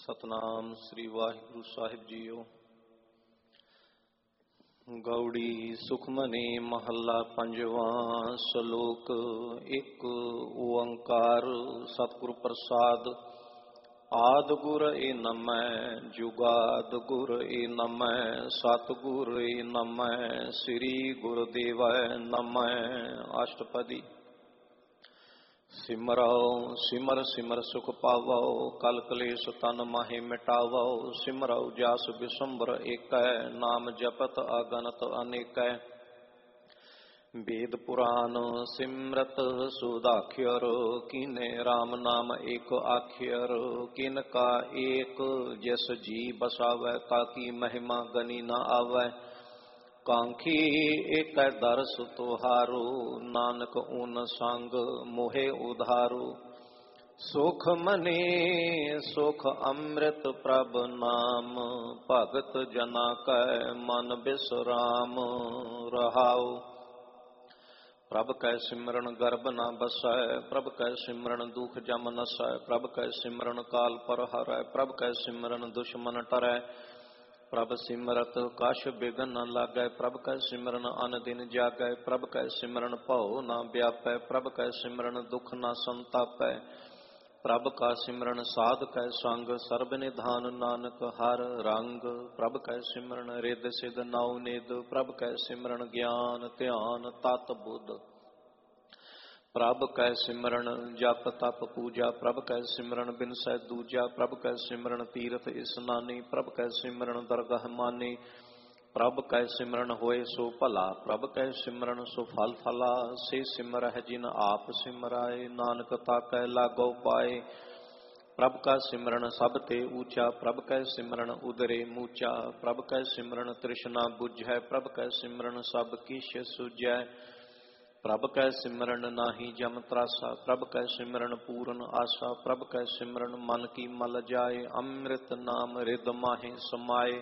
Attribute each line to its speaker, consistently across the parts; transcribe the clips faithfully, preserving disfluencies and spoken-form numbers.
Speaker 1: ਸਤਨਾਮ ਸ੍ਰੀ ਵਾਹਿਗੁਰੂ ਸਾਹਿਬ JIO. Gauri Sukhmani ਮਹੱਲਾ ਪੰਜਵਾਂ। ਸ਼ਲੋਕ ਇੱਕ ਓੰਕਾਰ ਸਤਿਗੁਰ ਪ੍ਰਸਾਦ। ਆਦ ਗੁਰ ਏ ਨਮੈ ਜੁਗਾਦ ਗੁਰ ਏ ਨਮੈ ਸਤਿਗੁਰ ਏ ਨਮੈ ਸ੍ਰੀ ਗੁਰਦੇਵੈ ਨਮੈ। ਅਸ਼ਟਪਦੀ। ਸਿਮਰਉ ਸਿਮਰ ਸਿਮਰ ਸੁਖ ਪਾਵਉ ਕਲ ਕਲੇਸ਼ ਤਨ ਮਾਹੇ ਮਿਟਾਵਉ। ਸਿਮਰਉ ਜਸ ਬਿਸੰਬਰ ਏਕੈ ਨਾਮ ਜਪਤ ਅਗਨਤ ਅਨੇਕੈ। ਵੇਦ ਪੁਰਾਨ ਸਿਮਰਤ ਸੁਦਾਖਿਅਰ ਕੀਨੇ ਰਾਮ ਨਾਮ ਏਕ ਆਖਿਅਰ। ਕਿਨ ਕਾ ਏਕ ਜਿਸ ਜੀ ਬਸਾਵੈ ਤਾਕੀ ਮਹਿਮਾ ਗਨੀ ਨ ਆਵੈ। ਕਾਂਖੀ ਏਕੈ ਦਰਸ ਤੁਹਾਰੋ ਨਾਨਕ ਊਨ ਸੰਗ ਮੋਹਿ ਉਧਾਰੋ। ਸੁਖ ਮਨੀ ਸੁਖ ਅੰਮ੍ਰਿਤ ਪ੍ਰਭ ਨਾਮ ਭਗਤ ਜਨਾ ਕੈ ਮਨ ਬਿਸਰਾਮ ਰਹਾਉ। ਪ੍ਰਭ ਕੈ ਸਿਮਰਨ ਗਰਭ ਨ ਬਸੈ ਪ੍ਰਭ ਕੈ ਸਿਮਰਨ ਦੁਖ ਜਮ ਨਸੈ। ਪ੍ਰਭ ਕੈ ਸਿਮਰਨ ਕਾਲ ਪਰ ਹਰੈ ਪ੍ਰਭ ਕੈ ਸਿਮਰਨ ਦੁਸ਼ਮਨ ਟਰੈ। ਪ੍ਰਭ ਸਿਮਰਤ ਕਛ ਬਿਘਨ ਨ ਲਾਗੈ ਪ੍ਰਭ ਕੈ ਸਿਮਰਨ ਅਨ ਦਿਨ ਜਾਗੈ। ਪ੍ਰਭ ਕੈ ਸਿਮਰਨ ਭਉ ਨ ਵਿਆਪੈ ਪ੍ਰਭ ਕੈ ਸਿਮਰਨ ਦੁਖ ਨ ਸੰਤਾਪੈ। ਪ੍ਰਭ ਕਾ ਸਿਮਰਨ ਸਾਧ ਕੈ ਸੰਗ ਸਰਬ ਨਿਧਾਨ ਨਾਨਕ ਹਰ ਰੰਗ। ਪ੍ਰਭ ਕੈ ਸਿਮਰਨ ਰਿੱਧ ਸਿਧ ਨਉ ਨਿਧ ਪ੍ਰਭ ਕੈ ਸਿਮਰਨ ਗਿਆਨ ਧਿਆਨ ਤਤ ਬੁੱਧ। ਪ੍ਰਭ ਕੈ ਸਿਮਰਨ ਜਪ ਤਪ ਪੂਜਾ ਪ੍ਰਭ ਕੈ ਸਿਮਰਨ ਬਿਨਸੈ ਦੂਜਾ। ਪ੍ਰਭ ਕੈ ਸਿਮਰਨ ਤੀਰਥ ਇਸਨਾਨੀ ਪ੍ਰਭ ਕੈ ਸਿਮਰਨ ਦਰਗਹ ਮਾਨੀ। ਪ੍ਰਭ ਕੈ ਸਿਮਰਨ ਹੋਏ ਸੋ ਭਲਾ ਪ੍ਰਭ ਕੈ ਸਿਮਰਨ ਸੋ ਫਲ ਫਲਾ। ਸੇ ਸਿਮਰਹਿ ਜਿਨ ਆਪ ਸਿਮਰਾਏ ਨਾਨਕ ਤਾਕੈ ਲਾਗੋ ਪਾਏ। ਪ੍ਰਭ ਕਾ ਸਿਮਰਨ ਸਭ ਤੇ ਊਚਾ ਪ੍ਰਭ ਕੈ ਸਿਮਰਨ ਉਦਰੇ ਮੂਚਾ। ਪ੍ਰਭ ਕੈ ਸਿਮਰਨ ਤ੍ਰਿਸ਼ਨਾ ਬੁਝੈ ਪ੍ਰਭ ਕੈ ਸਿਮਰਨ ਸਭ ਕਿਛ ਸੁਝੈ। ਪ੍ਰਭ ਕੈ ਸਿਮਰਨ ਨਾਹੀ ਜਮ ਤਰਾਸਾ ਪ੍ਰਭ ਕੈ ਸਿਮਰਨ ਪੂਰਨ ਆਸਾ। ਪ੍ਰਭ ਕੈ ਸਿਮਰਨ ਮਨ ਕੀ ਮਲ ਜਾਏ ਅੰਮ੍ਰਿਤ ਨਾਮ ਰਿਦ ਮਾਹੇ ਸਮਾਏ।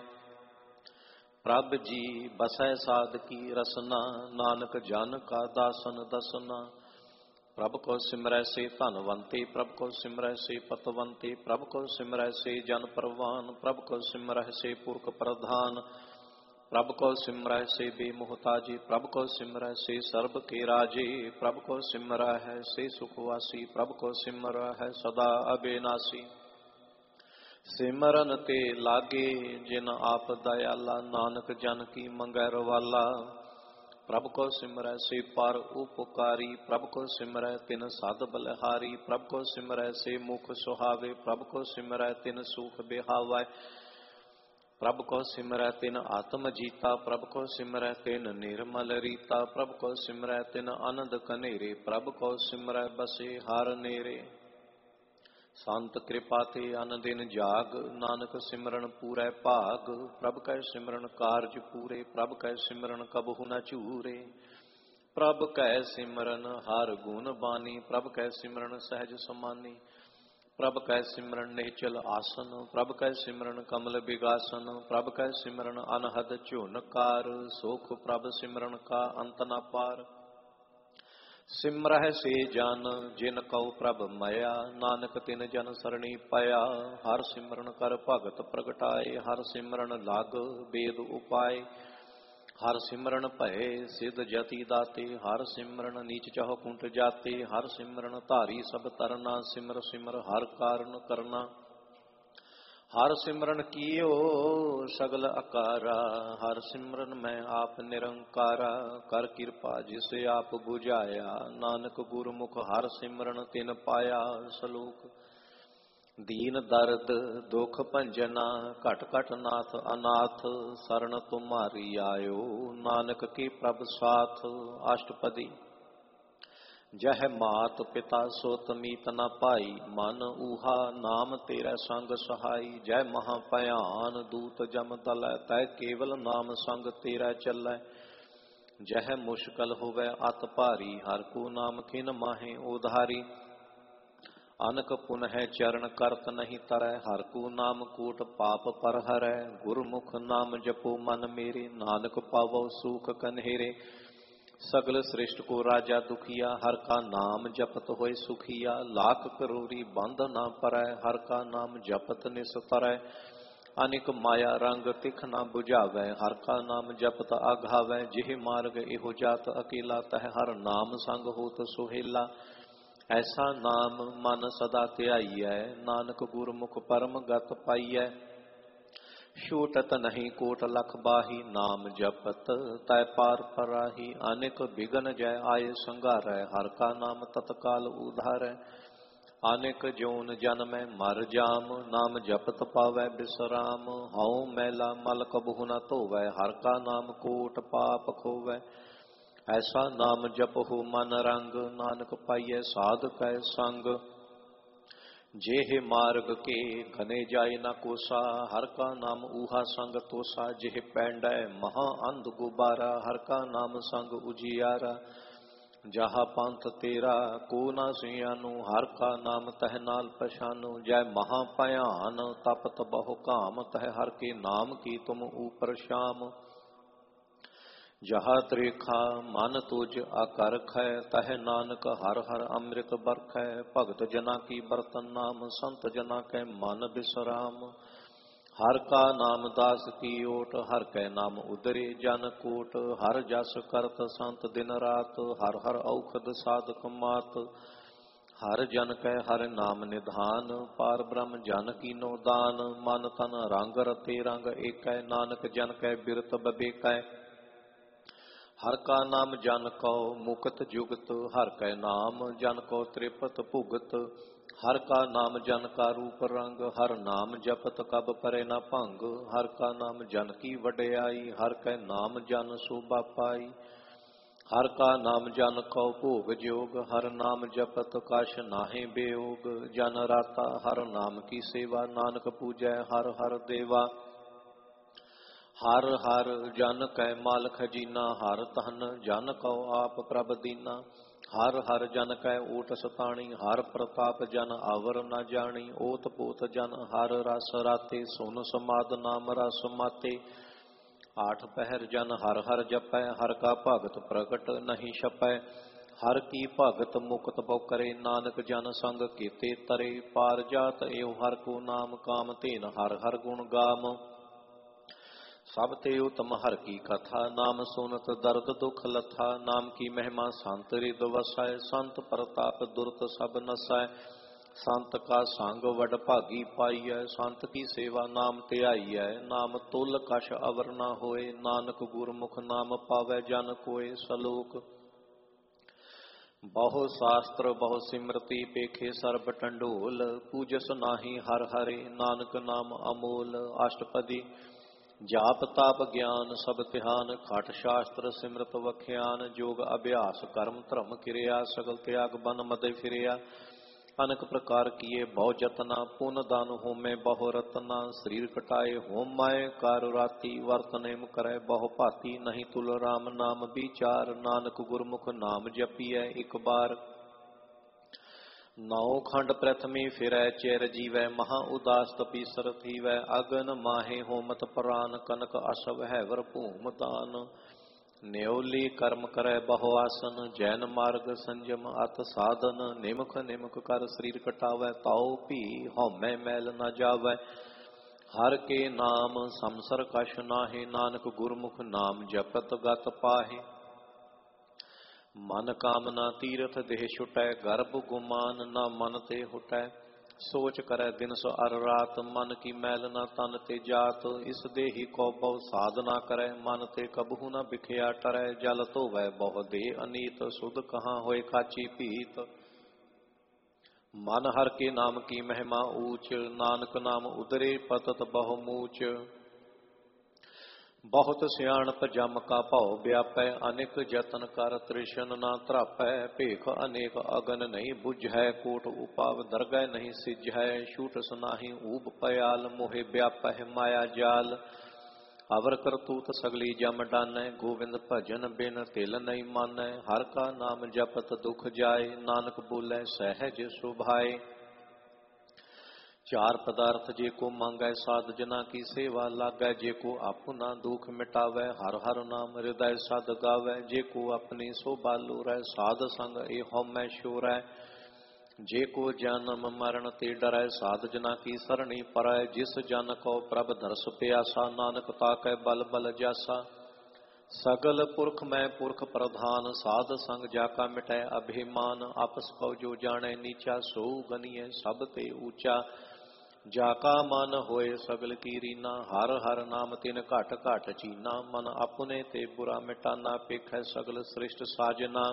Speaker 1: ਪ੍ਰਭ ਜੀ ਬਸੈ ਸਾਧ ਕੀ ਰਸਨਾ ਨਾਨਕ ਜਨ ਕਾ ਦਾਸਨ ਦਸਨਾ। ਪ੍ਰਭ ਕੋ ਸਿਮਰੈ ਸੇ ਧਨਵੰਤੇ ਪ੍ਰਭ ਕੋ ਸਿਮਰੈ ਸੇ ਪਤਵੰਤੇ। ਪ੍ਰਭ ਕੋ ਸਿਮਰੈ ਸੇ ਜਨ ਪਰਵਾਨ ਪ੍ਰਭ ਕੋ ਸਿਮਰੈ ਸੇ ਪੁਰਖ ਪ੍ਰਧਾਨ। ਪ੍ਰਭ ਕੋ ਸਿਮਰੈ ਸੇ ਬੇਮੁਹਤਾਜੀ ਪ੍ਰਭ ਕੋ ਸਿਮਰੈ ਸੇ ਸਰਬ ਕੇ ਰਾਜੇ। ਪ੍ਰਭ ਕੋ ਸਿਮਰੈ ਹੈ ਸੇ ਸੁਖਵਾਸੀ ਪ੍ਰਭ ਕੋ ਸਿਮਰੈ ਹੈ ਸਦਾ ਅਬਿਨਾਸੀ। ਸਿਮਰਨ ਤੇ ਲਾਗੇ ਜਿਨ ਆਪ ਦਇਆਲਾ ਨਾਨਕ ਜਨ ਕੀ ਮੰਗੈ ਰਵਾਲਾ। ਪ੍ਰਭ ਕੋ ਸਿਮਰੈ ਸੇ ਪਰ ਉਪਕਾਰੀ ਪ੍ਰਭ ਕੋ ਸਿਮਰੈ ਤਿਨ ਸਦ ਬਲਿਹਾਰੀ। ਪ੍ਰਭ ਕੋ ਸਿਮਰੈ ਸੇ ਮੁਖ ਸੁਹਾਵੇ ਪ੍ਰਭ ਕੋ ਸਿਮਰੈ ਤਿਨ ਸੁਖ ਬਿਹਾਵੈ। ਪ੍ਰਭ ਕੋ ਸਿਮਰੈ ਤਿਨ ਆਤਮ ਜੀਤਾ ਪ੍ਰਭ ਕੋ ਸਿਮਰੈ ਤਿਨ ਨਿਰਮਲ ਰੀਤਾ। ਪ੍ਰਭ ਕੋ ਸਿਮਰੈ ਤਿਨ ਆਨੰਦ ਕਨੇਰੇ ਪ੍ਰਭ ਕੋ ਸਿਮਰੈ ਬਸੇ ਹਰ ਨੇਰੇ। ਸੰਤ ਕਿਰਪਾ ਤੇ ਅਨ ਦਿਨ ਜਾਗ ਨਾਨਕ ਸਿਮਰਨ ਪੂਰੈ ਭਾਗ। ਪ੍ਰਭ ਕੈ ਸਿਮਰਨ ਕਾਰਜ ਪੂਰੇ ਪ੍ਰਭ ਕੈ ਸਿਮਰਨ ਕਬਹੂ ਨ ਝੂਰੇ। ਪ੍ਰਭ ਕੈ ਸਿਮਰਨ ਹਰ ਗੁਣ ਬਾਨੀ ਪ੍ਰਭ ਕੈ ਸਿਮਰਨ ਸਹਿਜ ਸਮਾਨੀ। ਪ੍ਰਭ ਕੈ ਸਿਮਰਨ ਨਿਹਚਲ ਆਸਨ ਪ੍ਰਭ ਕੈ ਸਿਮਰਨ ਕਮਲ ਬਿਗਾਸਨ। ਪ੍ਰਭ ਕੈ ਸਿਮਰਨ ਅਨਹਦ ਝੁਨਕਾਰ ਸੁਖ ਪ੍ਰਭ ਸਿਮਰਨ ਕਾ ਅੰਤ ਨ ਪਾਰ। ਸਿਮਰਹਿ ਸੇ ਜਨ ਜਿਨ ਕਉ ਪ੍ਰਭ ਮਇਆ ਨਾਨਕ ਤਿਨ ਜਨ ਸਰਣੀ ਪਾਇਆ। ਹਰ ਸਿਮਰਨ ਕਰ ਭਗਤ ਪ੍ਰਗਟਾਏ ਹਰ ਸਿਮਰਨ ਲਗ ਬੇਦ ਉਪਾਏ। ਹਰ ਸਿਮਰਨ ਭਏ ਸਿਧ ਜਤੀ ਦਾਤੇ ਹਰ ਸਿਮਰਨ ਨੀਚ ਚਹੁ ਕੁੰਟ ਜਾਤੇ। ਹਰ ਸਿਮਰਨ ਧਾਰੀ ਸਭ ਤਰਨਾ ਸਿਮਰ ਸਿਮਰ ਹਰ ਕਾਰਨ ਕਰਨਾ। ਹਰ ਸਿਮਰਨ ਕੀਓ ਸਗਲ ਅਕਾਰਾ ਹਰ ਸਿਮਰਨ ਮੈਂ ਆਪ ਨਿਰੰਕਾਰਾ। ਕਰ ਕਿਰਪਾ ਜਿਸ ਆਪ ਬੁਝਾਇਆ ਨਾਨਕ ਗੁਰਮੁਖ ਹਰ ਸਿਮਰਨ ਤਿਨ ਪਾਇਆ। ਸ਼ਲੋਕ ਦੀਨ ਦਰਦ ਦੁਖ ਭੰਜਨਾ ਘਟ ਘਟ ਨਾਥ ਅਨਾਥ। ਸਰਨ ਤੁਮਾਰੀ ਆਇਓ ਨਾਨਕ ਕੀ ਪ੍ਰਭ ਸਾਥ। ਅਸ਼ਟਪਦੀ। ਜਹ ਮਾਤ ਪਿਤਾ ਸੋ ਤਮੀਤ ਨ ਭਾਈ ਮਨ ਊਹਾ ਨਾਮ ਤੇਰਾ ਸੰਗ ਸਹਾਈ। ਜੈ ਮਹਾ ਭਿਆਨ ਦੂਤ ਜਮ ਦਲੈ ਤੈ ਕੇਵਲ ਨਾਮ ਸੰਗ ਤੇਰਾ ਚੱਲੈ। ਜਹ ਮੁਸ਼ਕਲ ਹੋਵੈ ਅਤ ਭਾਰੀ ਹਰ ਕੋ ਨਾਮ ਖਿਨ ਮਾਹੇ ਉਧਾਰੀ। ਅਨਕ ਪੁਨਹਿ ਚਰਨ ਕਰਤ ਨਹੀਂ ਤਰੈ ਹਰ ਕੋ ਨਾਮ ਕੋਟ ਪਾਪ ਪਰ ਹਰੈ। ਗੁਰਮੁਖ ਨਾਮ ਜਪੋ ਮਨ ਮੇਰੇ ਨਾਨਕ ਪਾਵੋ ਸੂਖ ਕਨਹਿਰੇ। सगल सृष्ट को राजा दुखिया, हर का नाम जपत होए सुखिया। लाख करोड़ी बंध ना परੈ, हर का नाम जपत निस्तरै। अनिक माया रंग तिख ना बुझावै, हर का नाम जपत आघावै। जिह मार्ग इहो जात अकेला, तह हर नाम संग होत सुहेला। ऐसा नाम मन सदा ध्याइयै, नानक गुरमुख परम गत पाइयै। छूटत नहीं कोट लख बाही, नाम जपत तै पार पराही। अनेक बिघन जय आय संघारै, हर का नाम तत्काल उधारै। अनेक जोन जन्मै मर जाम, नाम जपत पावै बिसराम। हਉ मैला मल कबहु न धोवै, हर का नाम कोट पाप खोवै। ऐसा नाम जपहु मन रंग, नानक पाइयै साध कै संग। जेह मार्ग के घने जाय न कोसा, हर का नाम ऊहा संग तोसा। जेह पैंडै महा अंध गुबारा, हर का नाम संग उजियारा। जहाँ पंथ तेरा को न सियानु, हर का नाम तह नाल पछानु। जय महा भयान तपत बहु काम, तह हर के नाम की तुम ऊपर शाम। जहाँ त्रेखा मन तुझ आकरख है, तह नानक हर हर अमृत बरख है। भगत जना की बरतन नाम, संत जना के मन बिसराम। हर का नाम दास की ओट, हर कै नाम उदरे जन कोट। हर जस करत संत दिन रात, हर हर औखद साधक मात। हर जन कै हर नाम निधान, पार ब्रह्म जन कीनो दान। मन तन रंग रते रंग एकै, नानक जन कै बिरत बबेकै। हर का नाम जन को मुकत जुगत, हर कै नाम जन को त्रिपत भुगत। हर का नाम जन का रूप रंग, हर नाम जपत कब परे न भंग। हर का नाम जन की वड्याई, हर कै नाम जन शोभा पाई। हर का नाम जन को भोग जोग, हर नाम जपत कछ नाहि बेयोग। जन राता हर नाम की सेवा, नानक पूजै हर हर देवा। हर हर जन कै माल खजीना, हर तन जन को आप प्रभ दीना। हर हर जन कै ओट सताणी, हर प्रताप जन आवर न जानी। ओत पोत जन हर रस राते, सुन समाद नाम रस माते। आठ पहर जन हर हर जपै, हर का भगत प्रगट नहीं छपै। हर की भगत मुक्त बहु करे, नानक जन संग केते तरे। पार जात एव हर को नाम, काम तेन हर हर गुण गाम। सब ते उत्तम हर की कथा, नाम सुनत दर्द दुख लथा। नाम की महिमा संत हृद वसै, संत प्रताप दुरत सब नसै। संत का संग वड भागी पाइयै, संत की सेवा नाम ध्याइयै। नाम तुल कछ अवर न होए, नानक गुरमुख नाम पावै जन कोय। सलोक बहु शास्त्र बहु सिमरति, पेखे सर्ब टंडोल। पूजस नाहि हर हरे, नानक नाम अमोल। अष्टपदी जाप ताप ज्ञान सब ध्यान, खट शास्त्र सिमरत वख्यान। जोग अभ्यास कर्म धर्म क्रिया, सगल त्याग बन मद फिरिया। अनेक प्रकार किए बहु जतना, पुन दान होमे बहु रतना। शरीर कटाए होम माए कार राती, वर्त नेम करे बहु भाती। नहीं तुल राम नाम विचार, नानक गुरमुख नाम जपिए एक बार। नौ खंड प्रथमे फिरै चेर जीवै, महा उदास तपीसर थीवै। अगन माहे होमत प्राण, कनक असव हैवर भूम दान। न्योली कर्म करै बहु आसन, जैन मार्ग संयम अत साधन। निमख निमख कर शरीर कटावै, ताऊ भी हौमै मैल न जावै। हर के नाम समसर कछ नाहि, नानक गुरमुख नाम जपत गत पाहि। मन कामना तीरथ देह छुटै, गर्भ गुमान न मन ते हुटै। सोच करे दिन सो अर रात, मन की मैल न तन ते जात। इस देही को बहु साधना करे, मन ते कबहु न बिखया टरै। जल धोवै बहु देह अनीत, सुध कहाँ होए काची पीत। मन हर के नाम की महिमा ऊंच, नानक नाम उदरे पतत बहु मूच। बहुत सियाणप जम का भाव व्यापै, अनेक जतन कर तृष्ण न त्रापै। भेख अनेक अगन नहीं बुझै, कोट उपाव दरगह नहीं सिझै। छूट सुनाही ऊब पयाल, मोहे व्यापै माया जाल। अवर करतूत सगली जम डानै, गोविंद भजन बिन तिल नहीं मानै। हर का नाम जपत दुख जाय, नानक बोलै सहज सुभाए। चार पदार्थ जे को मांगै साध जना की सेवा लागै, जे को अपना दुख मिटावै हर हर नाम हृदय साध गावै, जे को अपनी शोभा लूरै साध संग ए हमै शोरै, जे को जन्म मरण ते डरै साध जना की सरणी परै, जिस जन को प्रभ धरस प्यासा नानक ताकै बल बल जासा, सगल पुरख मैं पुरख प्रधान साध संग जाका मिटै अभिमान, आपस को जो जाने नीचा सो गनिए सब ते ऊंचा, जाका मन होए सगल की रीना हर हर नाम तिन घट घट चीना, मन अपने ते बुरा मिटाना पेखै सगल सृष्ट साजना,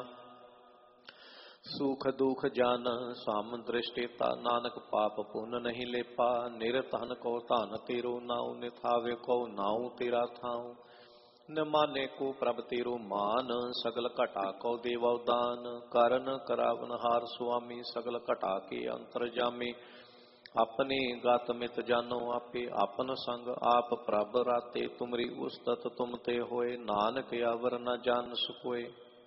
Speaker 1: सुख दुख जान साम दृष्टिता नानक पाप पुन नहीं लेपा, निरतन को धन तेरो नाउ निथावे को नाउ तेरा थाऊ, न माने को प्रभ तेरो मान सगल घटा को देवदान, करन करावन हार स्वामी सगल घटा के अंतर जामे, अपने गात मित जानो आपे आपन संग आप प्रभ राते, तुमरी उस्तत तुम ते होए नानक आवर न जान सकोए,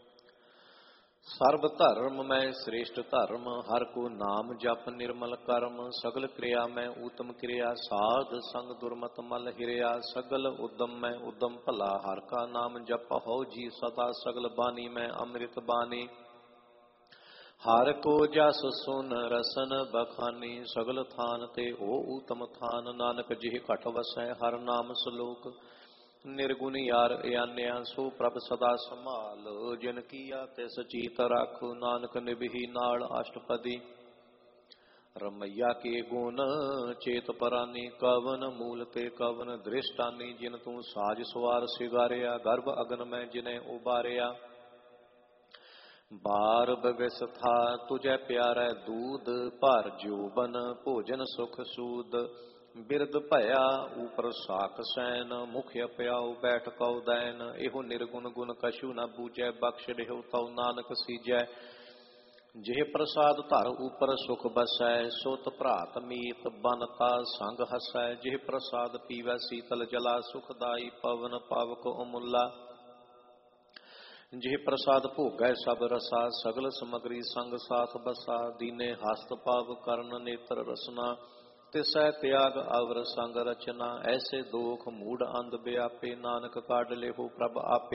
Speaker 1: सर्व धर्म में श्रेष्ठ धर्म हर को नाम जप निर्मल कर्म, सगल क्रिया में उत्तम क्रिया साध संग दुर्मत मल हिरिया, सगल उद्यम में उद्यम भला हर का नाम जप हो जी सदा, सगल बानी में अमृत बानी हर को जस सुन रसन बखानी, सगल थान ते ओ उत्तम थान नानक जिह घट वसै हर नाम सलोक, निर्गुण यार यान्या सो प्रभ सदा संभाल, जिन किया तिस चीत राख नानक निभि नाल अष्टपदी, रमैया के गुण चेत परानी कवन मूल ते कवन दृष्टानी, जिन तू साज सवार सिगारिया गर्भ अगन में जिन्हें उबारिया, बार बविस था तुझे प्यारा दूध भर जोबन भोजन सुख सूद, बिरद भया ऊपर साख सैन मुख्य प्याऊ बैठ कौ दैन, एहो निर्गुण गुण कछु न बूझै बख्श देहो तौ नानक सीजै, जिह प्रसाद धर ऊपर सुख बसै, सुत भ्रात मीत बनता संग हसै, जिह प्रसाद पीवै शीतल जला सुखदाई पवन पावक अमुला, जिह प्रसाद भोगै सब रसा सगल समगरी संग साथ बसा, दीने हस्त पाव करण नेत्र रसना, तिसै त्याग अवर संग रचना, ऐसे दोख मूढ़ अंध व्यापे, नानक काढ़ लेहो प्रभ आपे,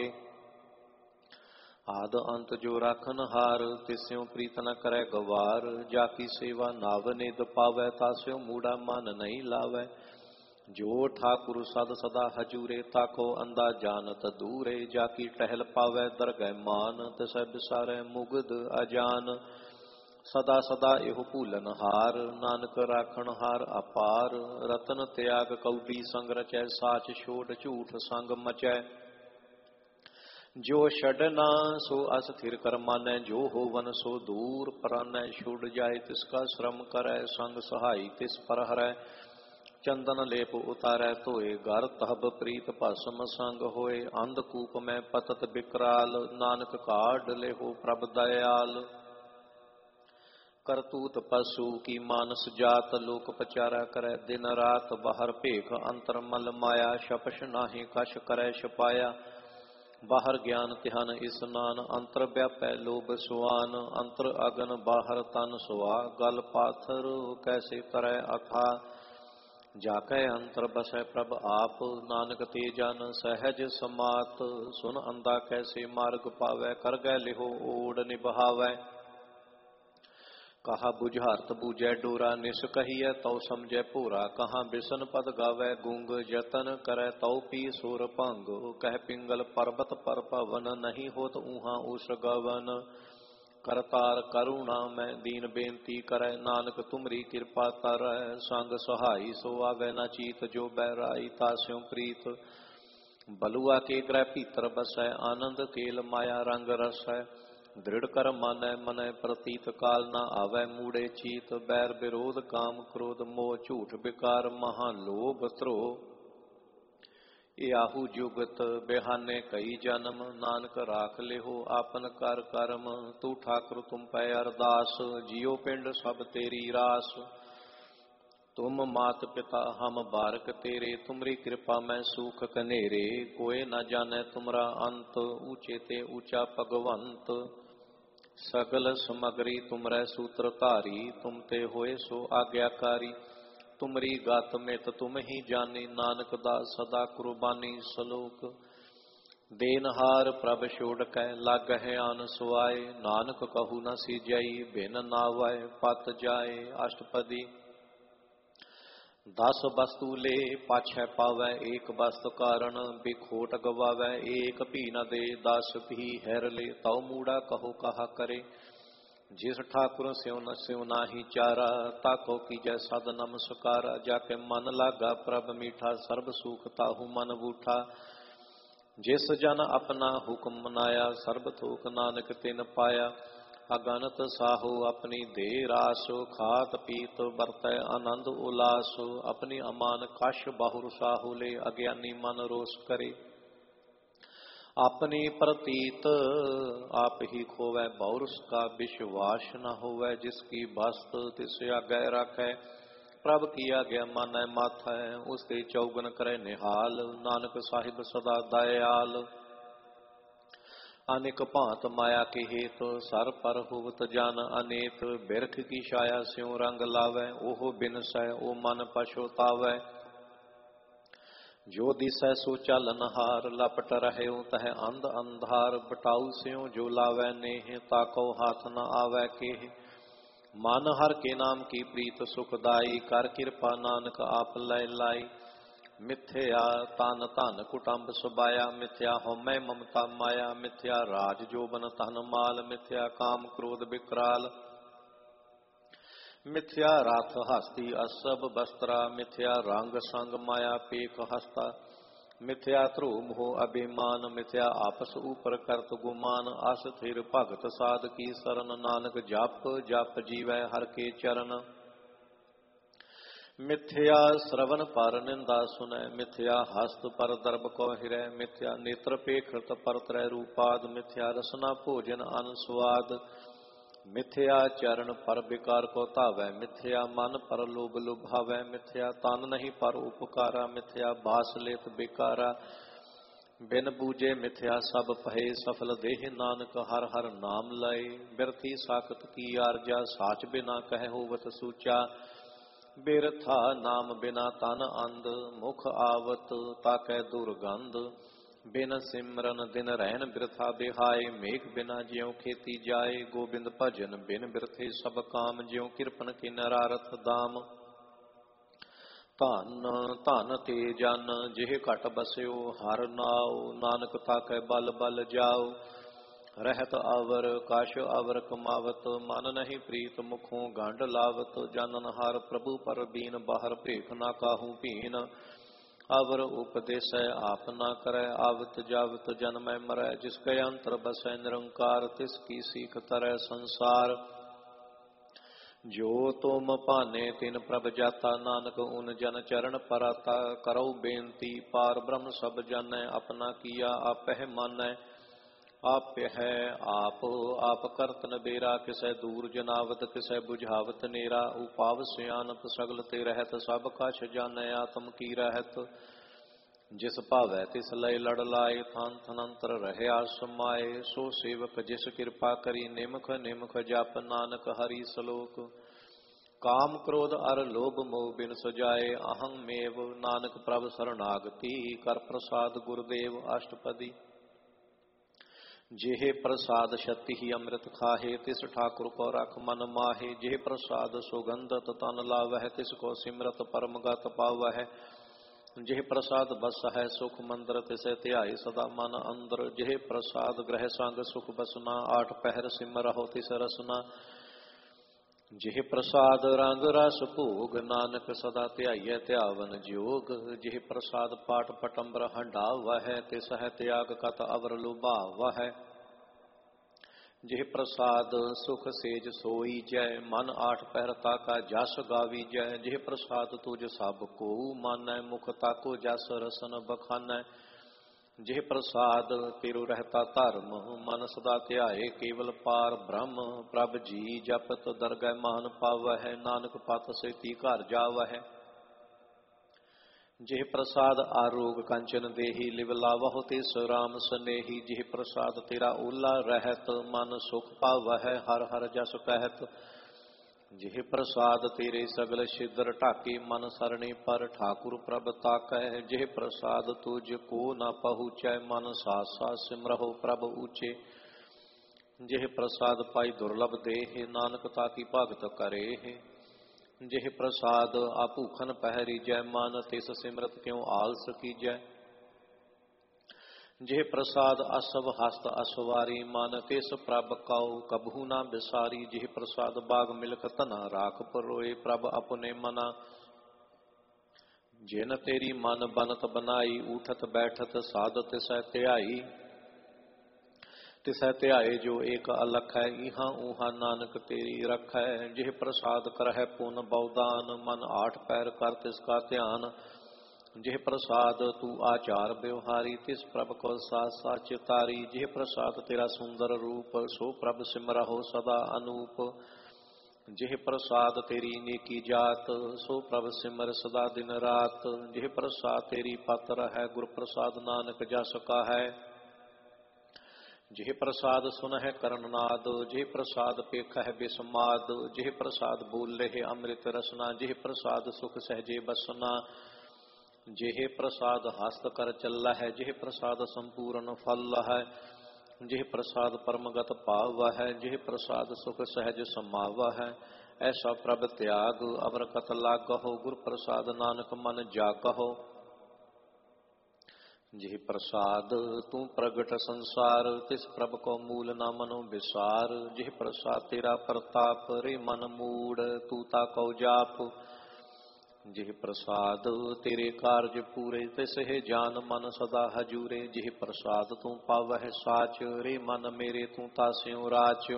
Speaker 1: आद अंत जो राखन हार तिस्यों प्रीत न करे गवार, जाकी सेवा नाव निध पावै तास्यों मूढ़ा मन नहीं लावै, जो ठाकुर सद सदा हजूरे ताको अंधा जानत दूरे, जाकी टहल पावै दरगह मान तिसै बिसारै मुगद अजान, सदा सदा एहो भूलन हार नानक राखन हार अपार, रतन त्याग कौडी संग रचै साच छोड़ झूठ संग मचै, जो छड़ना सो अस्थिर कर मानै, जो होवन सो दूर परानै, छुड़ जाए तिसका श्रम करै संग सहाई तिस पर हरै, चंदन लेप उतारै धोए घर तहब प्रीत भस्म संग होए, अंधकूप में पतत बिकराल नानक काढ़ लेहो प्रभ दयाल, करतूत पशु की मानस जात लोक पचारा करे, दिन रात बाहर भेख अंतर मल माया, शपश नाहि कछ करे छपाया, बाहर ज्ञान ध्यान स्नान अंतर व्यापै लोभ सुआन, अंतर अगन बाहर तन सुआ, गल पाथर कैसे करे अथा, जाकै अंतर बसै प्रभ आप नानक ते जन सहज समात, सुन अंधा कैसे मार्ग पावै कर गै लिहो ओढ़ निभावै, कहा बुझारत बूझै डोरा निस कहिए तौ समझै भोरा, कहाँ बिसन पद गावै गूंग जतन करै तौ पी सुर भंग, कह पिंगल पर्वत पर पवन नहीं होत ऊहा उस गवन, करतार करुणा मैं दीन बेनती करे, नानक तुमरी कृपा तरੈ, संग सहाई सो आवे न चीत, जो बैराई तास्यों प्रीत, बलुआ के ग्रह भीतर बसै आनंद केल माया रंग रसै, दृढ़ कर मानै मनै प्रतीत काल न आवै मूढ़े चीत, बैर विरोध काम क्रोध मोह झूठ विकार महा लोभ त्रोह, याहू जुगत बिहाने कई जन्म, नानक राख लेहो आपन कर करम, तू ठाकुर तुम पै अरदास जियो पिंड सब तेरी रास, तुम मात पिता हम बारक तेरे, तुमरी कृपा मैं सुख कनेरे, कोई न जाने तुमरा अंत, ऊंचे ते ऊंचा भगवंत, सगल समगरी तुमरै सूत्र धारी, तुम ते होए सो आज्ञाकारी, तुमरी गात मित तुम ही जानी, नानक दास सदा कुर्बानी। सलोक देनहार प्रभ छोड़ कै लागह आन सुआए, नानक कहू न सीजई बिन नावै पत जाए। अष्टपदी दस वस्तु ले पाछै पावै, एक वस्तु कारण बिखोट गवावै। एक भी न दे दस भी हैर ले, तौ मूड़ा कहो कहा करे। जिस ठाकुर स्यों न स्यों नाही चारा, ताको कीजै सद नमस्कारा। जाके मन लागा प्रभ मीठा, सर्ब सुख ताहू मन बूठा। जिस जन अपना हुक्म मनाया, सर्ब थोक नानक तिन पाया। अगनत साहू अपनी दे रासो, खात पीत बरतै आनंद उलासो। अपनी अमान कश बाहुर साहू ले, अज्ञानी मन रोष करे। अपनी प्रतीत आप ही खोवै, बहुरस का विश्वास न होवै। जिसकी बस्त तिस आगे रखै, प्रभ की आज्ञा मानै माथै। उसके चौगन करे निहाल, नानक साहिब सदा दयाल। अनेक भांत माया के हेत, सर पर होवत जान अनेत। बिरख की छाया स्यों रंग लावै, ओह बिनसै ओ मन पछोतावै। जो दिसै सो चलनहार, लपट रहे तह अंध अंधार। बटाऊ स्यों जो लावै नेह, ताको हाथ न आवै केह। मन हर के नाम की प्रीत सुखदाई, कर कृपा नानक आप लय लाई। मिथ्या तन धन कुटुंब सुबाया, मिथ्या होमै ममता माया। मिथ्या राज जोबन तन माल, मिथ्या काम क्रोध विकराल। मिथ्या रथ हस्ती असब वस्त्रा, मिथ्या रंग संग माया पेख हस्ता। मिथ्या ध्रुव मोह अभिमान, मिथ्या आपस ऊपर करत गुमान। अस्थिर भगत साध की शरण, नानक जप जप जीवै हर के चरण। मिथ्या श्रवण पर निंदा सुनै, मिथ्या हस्त पर दर्भ को हिरै। मिथ्या नेत्र पेखत पर त्रै रूपाद, मिथ्या रसना भोजन अनुस्वाद। मिथ्या चरण पर विकार को धावै, मिथ्या मन पर लोभ लुभावै। मिथ्या तन नहीं पर उपकारा, मिथ्या बास लेत बेकारा। बिन बूझे मिथ्या सब भय, सफल देह नानक हर हर नाम लय। बिरथी साखत की आरजा, साच बिना कह होवत सूचा। बिरथा नाम बिना तन अंध, मुख आवत ताकै दुर्गंध। बिन सिमरन दिन रहन बिरथा बिहाय, मेघ बिना ज्यों खेती जाए। गोबिंद भजन बिन बिरथे सब काम, ज्यों कृपन की नरारथ दाम। धन धन ते जन जिह घट बस्यो, हर नाव नानक ताकै बल बल जाओ। रहत अवर कश अवर कमावत, मन नहीं प्रीत मुखों गंढ लावत। जानन हार प्रभु पर बीन, बाहर भेख ना काहू भीन। अवर उपदेसै आप ना करै, आवत जावत जन्मै मरै। जिसके अंतर बसै निरंकार, तिसकी सीख तरै संसार। जो तुम पाने तिन प्रभ जाता, नानक उन जन चरण पराता। करो बेनती पार ब्रह्म सब जानै, अपना किया आपह मानै। आप है आप आप करत नबेरा, किसै दूर जनावत किसै बुझावत नेरा। उपाव सियानत सगल ते रहत, सब कछ जानै आत्म की रहत। जिस भावै तिस लय लड़ लाए, थान थनंतर रहया समाए। सो सेवक जिस कृपा करी, निमख निमख जप नानक हरि सलोक। काम क्रोध अर लोभ मोह बिन सजाए, अहं मेव नानक प्रभ शरणागति। कर प्रसाद गुरुदेव अष्टपदी जेह प्रसाद शक्ति ही अमृत खाहे, तिस ठाकुर को रख मन माहे। जेह प्रसाद सुगंधत तन लावह, तिसको सिमरत परम गत पावह। जेह प्रसाद बस है सुख मंदिर, तिसे ध्याय सदा मन अंदर। जेह प्रसाद ग्रह संग सुख बसना, आठ पहर सिमरहो तिस रसना। जेह प्रसाद रंग रस भोग, नानक सदा ध्याइयै ध्यावन जोग। जेह प्रसाद पाठ पटंबर हंडावह, तिस है त्याग कत अवर लुभावह। जेह प्रसाद सुख सेज सोई जय, मन आठ पहर ताका जस गावी जय। जेह प्रसाद तुझ सब को मानै, मुख ताको जस रसन बखानै। जेह प्रसाद तिरु रहता धर्म, मन सदा ध्याए केवल पार ब्रह्म। प्रभ जी जपत दरगह मान पावह, नानक पत सेती घर जावह। जेह प्रसाद आरोग कंचन देही, लिव लावह तिस राम सनेही। जेह प्रसाद तेरा ओला रहत, मन सुख पावह हर हर जस कहत। ਜਿਹ ਪ੍ਰਸਾਦ ਤੇਰੇ ਸਗਲ ਛਿਦਰ ਢਾਕੇ ਮਨ ਸਰਣੇ ਪਰ ਠਾਕੁਰ ਪ੍ਰਭ ਤਾਕੈ। ਜਿਹ ਪ੍ਰਸਾਦ ਤੁਝ ਕੋ ਨਾ ਪਹੁੰਚੈ ਮਨ ਸਾਸ ਸਾਸ ਸਿਮਰਹੁ ਪ੍ਰਭ ਊਚੇ। ਜਿਹ ਪ੍ਰਸਾਦ ਪਾਈ ਦੁਰਲਭ ਦੇਹ ਨਾਨਕ ਤਾਕੀ ਭਗਤ ਕਰੇ। ਜਿਹ ਪ੍ਰਸਾਦ ਆਪੂਖਨ ਪਹਿਰੀਜੈ ਮਨ ਤਿਸ ਸਿਮਰਤ ਕਿਉ ਆਲਸ ਕੀਜੈ। ਜਿਹ ਪ੍ਰਸਾਦ ਅਸਵ ਹਸਤ ਅਸਵਾਰੀ ਮਨ ਤਿਸ ਪ੍ਰਭ ਕਉ ਕਬਹੂ ਨਾ ਬਿਸਾਰੀ। ਜਿਹ ਪ੍ਰਸਾਦ ਬਾਗ ਮਿਲਕ ਧਨਾ ਰਾਖ ਪਰੋਏ ਪ੍ਰਭ ਆਪਣੇ ਮਨਾ। ਜਿਨ ਤੇਰੀ ਮਨ ਬਨਤ ਬਨਾਈ ਊਠਤ ਬੈਠਤ ਸਾਧ ਤਿਸੈ ਧਿਆਈ। ਤਿਸੈ ਧਿਆਏ ਜੋ ਏਕ ਅਲਖ ਹੈ ਇਹਾਂ ਊਹਾਂ ਨਾਨਕ ਤੇਰੀ ਰਖੈ। ਜਿਹ ਪ੍ਰਸਾਦ ਕਰਹਿ ਪੁਨ ਬਉਦਾਨ ਮਨ ਆਠ ਪੈਰ ਕਰ ਤਿਸ ਕਾ ਧਿਆਨ। ਜਿਹ ਪ੍ਰਸਾਦ ਤੂੰ ਆਚਾਰ ਵਿਵਹਾਰੀ ਤਿਸ ਪ੍ਰਭ ਕੋ ਸਾਥ ਸਾਚ ਤਾਰੀ। ਜਿਹ ਪ੍ਰਸਾਦ ਤੇਰਾ ਸੁੰਦਰ ਰੂਪ ਸੋ ਪ੍ਰਭ ਸਿਮਰਹੁ ਸਦਾ ਅਨੂਪ। ਜਿਹ ਪ੍ਰਸਾਦ ਤੇਰੀ ਨੇਕੀ ਜਾਤ ਸੋ ਪ੍ਰਭ ਸਿਮਰ ਸਦਾ ਦਿਨ ਰਾਤ। ਜਿਹ ਪ੍ਰਸਾਦ ਤੇਰੀ ਪਤ ਰਹੈ ਗੁਰ ਪ੍ਰਸਾਦ ਨਾਨਕ ਜਸ ਕਾਹੈ। ਜਿਹ ਪ੍ਰਸਾਦ ਸੁਨਹਿ ਕਰਨਨਾਦ ਜਿਹ ਪ੍ਰਸਾਦ ਪੇਖਹਿ ਬਿਸਮਾਦ। ਜਿਹ ਪ੍ਰਸਾਦ ਬੋਲਹਿ ਅੰਮ੍ਰਿਤ ਰਸਨਾ ਜਿਹ ਪ੍ਰਸਾਦ ਸੁਖ ਸਹਿਜੇ ਬਸਨਾ। ਜਿਹ ਪ੍ਰਸਾਦ ਹਸਤ ਕਰ ਚੱਲਾ ਹੈ ਜਿਹ ਪ੍ਰਸਾਦ ਸੰਪੂਰਨ ਫਲ ਹੈ। ਜਿਹ ਪ੍ਰਸਾਦ ਪਰਮਗਤ ਪਾਵਾ ਹੈ ਜਿਹ ਪ੍ਰਸਾਦ ਸੁਖ ਸਹਿਜ ਸਮਾਵਾ ਹੈ। ਐਸਾ ਪ੍ਰਭ ਤਿਆਗ ਅਵਰ ਕਤ ਲਾਗਹੁ ਗੁਰ ਪ੍ਰਸਾਦ ਨਾਨਕ ਮਨ ਜਾਗਹੁ। ਜਿਹ ਪ੍ਰਸਾਦ ਤੂੰ ਪ੍ਰਗਟ ਸੰਸਾਰ ਤਿਸ ਪ੍ਰਭ ਕੋ ਮੂਲ ਨਾ ਮਨੋ ਵਿਸਾਰ। ਜਿਹ ਪ੍ਰਸਾਦ ਤੇਰਾ ਪ੍ਰਤਾਪ ਰੇ ਮਨ ਮੂੜ ਤੂੰ ਤਾ ਕਉ ਜਾਪ। ਜਿਹ ਪ੍ਰਸਾਦ ਤੇਰੇ ਕਾਰਜ ਪੂਰੇ ਤਿਸਹਿ ਜਾਨ ਮਨ ਸਦਾ ਹਜੂਰੇ। ਜਿਹ ਪ੍ਰਸਾਦ ਤੂੰ ਪਾਵਹਿ ਸਾਚ ਰੇ ਮਨ ਮੇਰੇ ਤੂੰ ਤਾਸਿਉ ਰਾਚ।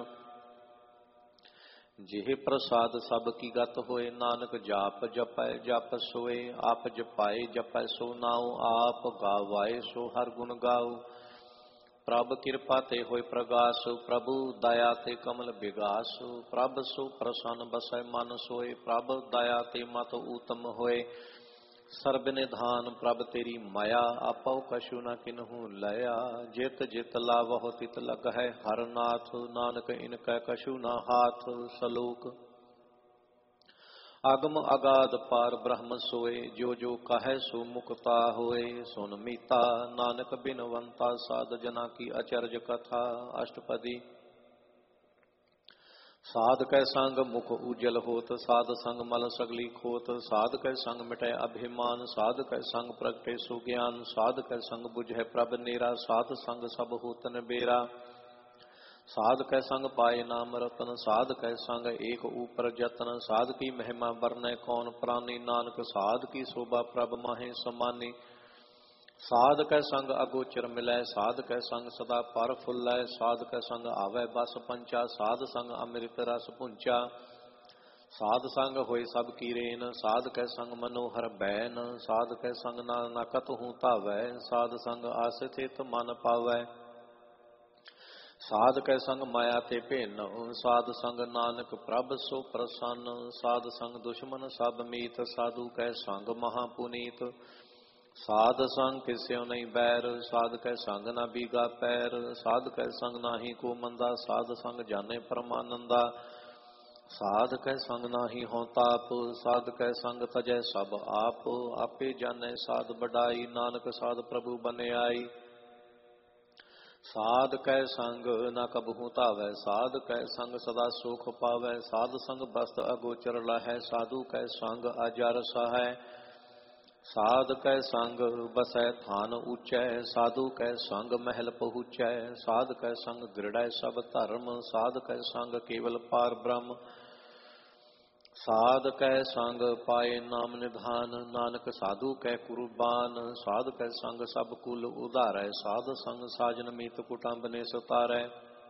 Speaker 1: ਜਿਹ ਪ੍ਰਸਾਦ ਸਭ ਕੀ ਗਤ ਹੋਏ ਨਾਨਕ ਜਾਪ ਜਪੈ ਜਪ ਸੋਏ। ਆਪ ਜਪਾਏ ਜਪੈ ਸੋ ਨਾਉ ਆਪ ਗਾਵਾਏ ਸੋ ਹਰ ਗੁਣ ਗਾਉ। ਪ੍ਰਭ ਕਿਰਪਾ ਤੇ ਹੋਏ ਪ੍ਰਗਾਸ ਪ੍ਰਭੂ ਦਇਆ ਤੇ ਕਮਲ ਬਿਗਾਸ। ਪ੍ਰਭ ਸੋ ਪ੍ਰਸੰਨ ਬਸੈ ਮਨ ਸੋਏ ਪ੍ਰਭ ਦਇਆ ਤੇ ਮਤ ਊਤਮ ਹੋਏ। ਸਰਬ ਨਿਧਾਨ ਪ੍ਰਭ ਤੇਰੀ ਮਾਇਆ ਆਪਉ ਕਛੂ ਨ ਕਿਨਹੂ ਲਿਆ। ਜਿਤ ਜਿਤ ਲਾਵਹੁ ਤਿਤ ਲਗਹਿ ਹਰ ਨਾਥ ਨਾਨਕ ਇਨ ਕੈ ਕਛੂ ਨ ਹਾਥ। ਸਲੋਕ ਅਗਮ ਅਗਾਧ ਪਾਰ ਬ੍ਰਹਮ ਸੋਏ ਜੋ ਜੋ ਕਹੈ ਸੋ ਮੁਕਤਾ ਹੋਏ। ਸੁਨ ਮੀਤਾ ਨਾਨਕ ਬਿਨਵੰਤਾ ਸਾਧ ਜਨਾ ਕੀ ਅਚਰਜ ਕਥਾ। ਅਸ਼ਟਪਦੀ ਸਾਧ ਕੈ ਸੰਗ ਮੁਖ ਉਜਲ ਹੋਤ ਸਾਧ ਸੰਗ ਮਲ ਸਗਲੀ ਖੋਤ। ਸਾਧ ਕੈ ਸੰਗ ਮਿਟੈ ਅਭਿਮਾਨ ਸਾਧ ਕੈ ਸੰਗ ਪ੍ਰਗਟੇ ਸੋ ਗਿਆਨ। ਸਾਧ ਕੈ ਸੰਗ ਬੁਝੈ ਪ੍ਰਭ ਨੇਰਾ ਸਾਧ ਸੰਗ ਸਭ ਹੋਤ ਨਿਬੇਰਾ। ਸਾਧ ਕੈ ਸੰਗ ਪਾਏ ਨਾਮ ਰਤਨ ਸਾਧ ਕੈ ਸੰਗ ਏਕ ਊਪਰ ਜਤਨ। ਸਾਧ ਕੀ ਮਹਿਮਾ ਵਰਨੈ ਕੌਣ ਪ੍ਰਾਨੀ ਨਾਨਕ ਸਾਧ ਕੀ ਸ਼ੋਭਾ ਪ੍ਰਭ ਮਾਹੇ ਸਮਾਨੀ। ਸਾਧ ਕੈ ਸੰਗ ਅਗੋਚਰ ਮਿਲੈ ਸਾਧ ਕੈ ਸੰਗ ਸਦਾ ਪਰ ਫੁੱਲੈ। ਸਾਧ ਕੈ ਸੰਗ ਆਵੈ ਬਸ ਪੰਚਾ ਸਾਧ ਸੰਗ ਅੰਮ੍ਰਿਤ ਰਸ ਪੁੰਚਾ। ਸਾਧ ਸੰਗ ਹੋਏ ਸਭ ਕੀ ਰੇਨ ਸਾਧ ਕੈ ਸੰਗ ਮਨੋਹਰ ਬੈਨ। ਸਾਧ ਕੈ ਸੰਗ ਨਾ ਨਕਤ ਹੂੰ ਧਾਵੈ ਸਾਧ ਸੰਗ ਆਸਥਿਤ ਮਨ ਪਾਵੈ। ਸਾਧ ਕੈ ਸੰਗ ਮਾਇਆ ਤੇ ਭਿੰਨ ਸਾਧ ਸੰਗ ਨਾਨਕ ਪ੍ਰਭ ਸੋ ਪ੍ਰਸੰਨ। ਸਾਧ ਸੰਗ ਦੁਸ਼ਮਨ ਸਭ ਮੀਤ ਸਾਧੂ ਕੈ ਸੰਗ ਮਹਾ ਪੁਨੀਤ। ਸਾਧ ਸੰਗ ਕਿਸਿਉ ਨਹੀਂ ਬੈਰ ਸਾਧ ਕੈ ਸੰਗ ਨਾ ਬੀਗਾ ਪੈਰ। ਸਾਧ ਕੈ ਸੰਗ ਨਾਹੀ ਕੋ ਮੰਦਾ ਸਾਧ ਸੰਗ ਜਾਣੇ ਪਰਮਾਨੰਦਾ। ਸਾਧ ਕੈ ਸੰਗ ਨਾਹੀ ਹਉ ਤਾਪ ਸਾਧ ਕੈ ਸੰਗ ਤਜੈ ਸਭ ਆਪ। ਆਪੇ ਜਾਣੈ ਸਾਧ ਵਡਾਈ ਨਾਨਕ ਸਾਧ ਪ੍ਰਭੂ ਬਨਿਆਈ। ਸਾਧ ਕੈ ਸੰਗ ਨਾ ਕਬਹੂ ਧਾਵੈ ਸਾਧ ਕੈ ਸੰਗ ਸਦਾ ਸੁਖ ਪਾਵੈ। ਸਾਧ ਸੰਗ ਬਸਤ ਅਗੋਚਰ ਲਹੈ ਸਾਧੂ ਕੈ ਸੰਗ ਅਜਰ ਸਹੈ। ਸਾਧ ਕੈ ਸੰਗ ਬਸੈ ਥਾਨ ਊਚੈ ਸਾਧੂ ਕੈ ਸੰਗ ਮਹਿਲ ਪਹੁੰਚੈ। ਸਾਧ ਕੈ ਸੰਗ ਦ੍ਰਿੜੈ ਸਭ ਧਰਮ ਸਾਧ ਕੈ ਸੰਗ ਕੇਵਲ ਪਾਰ ਬ੍ਰਹਮ। ਸਾਧ ਕੈ ਸੰਗ ਪਾਏ ਨਾਮ ਨਿਧਾਨ ਨਾਨਕ ਸਾਧੂ ਕੈ ਕੁਰਬਾਨ। ਸਾਧ ਕੈ ਸੰਗ ਸਭ ਕੁਲ ਉਧਾਰੈ ਸਾਧ ਸੰਗ ਸਾਜਨ ਮੀਤ ਕੁਟੰਬ ਨੇ ਸਤਾਰੈ।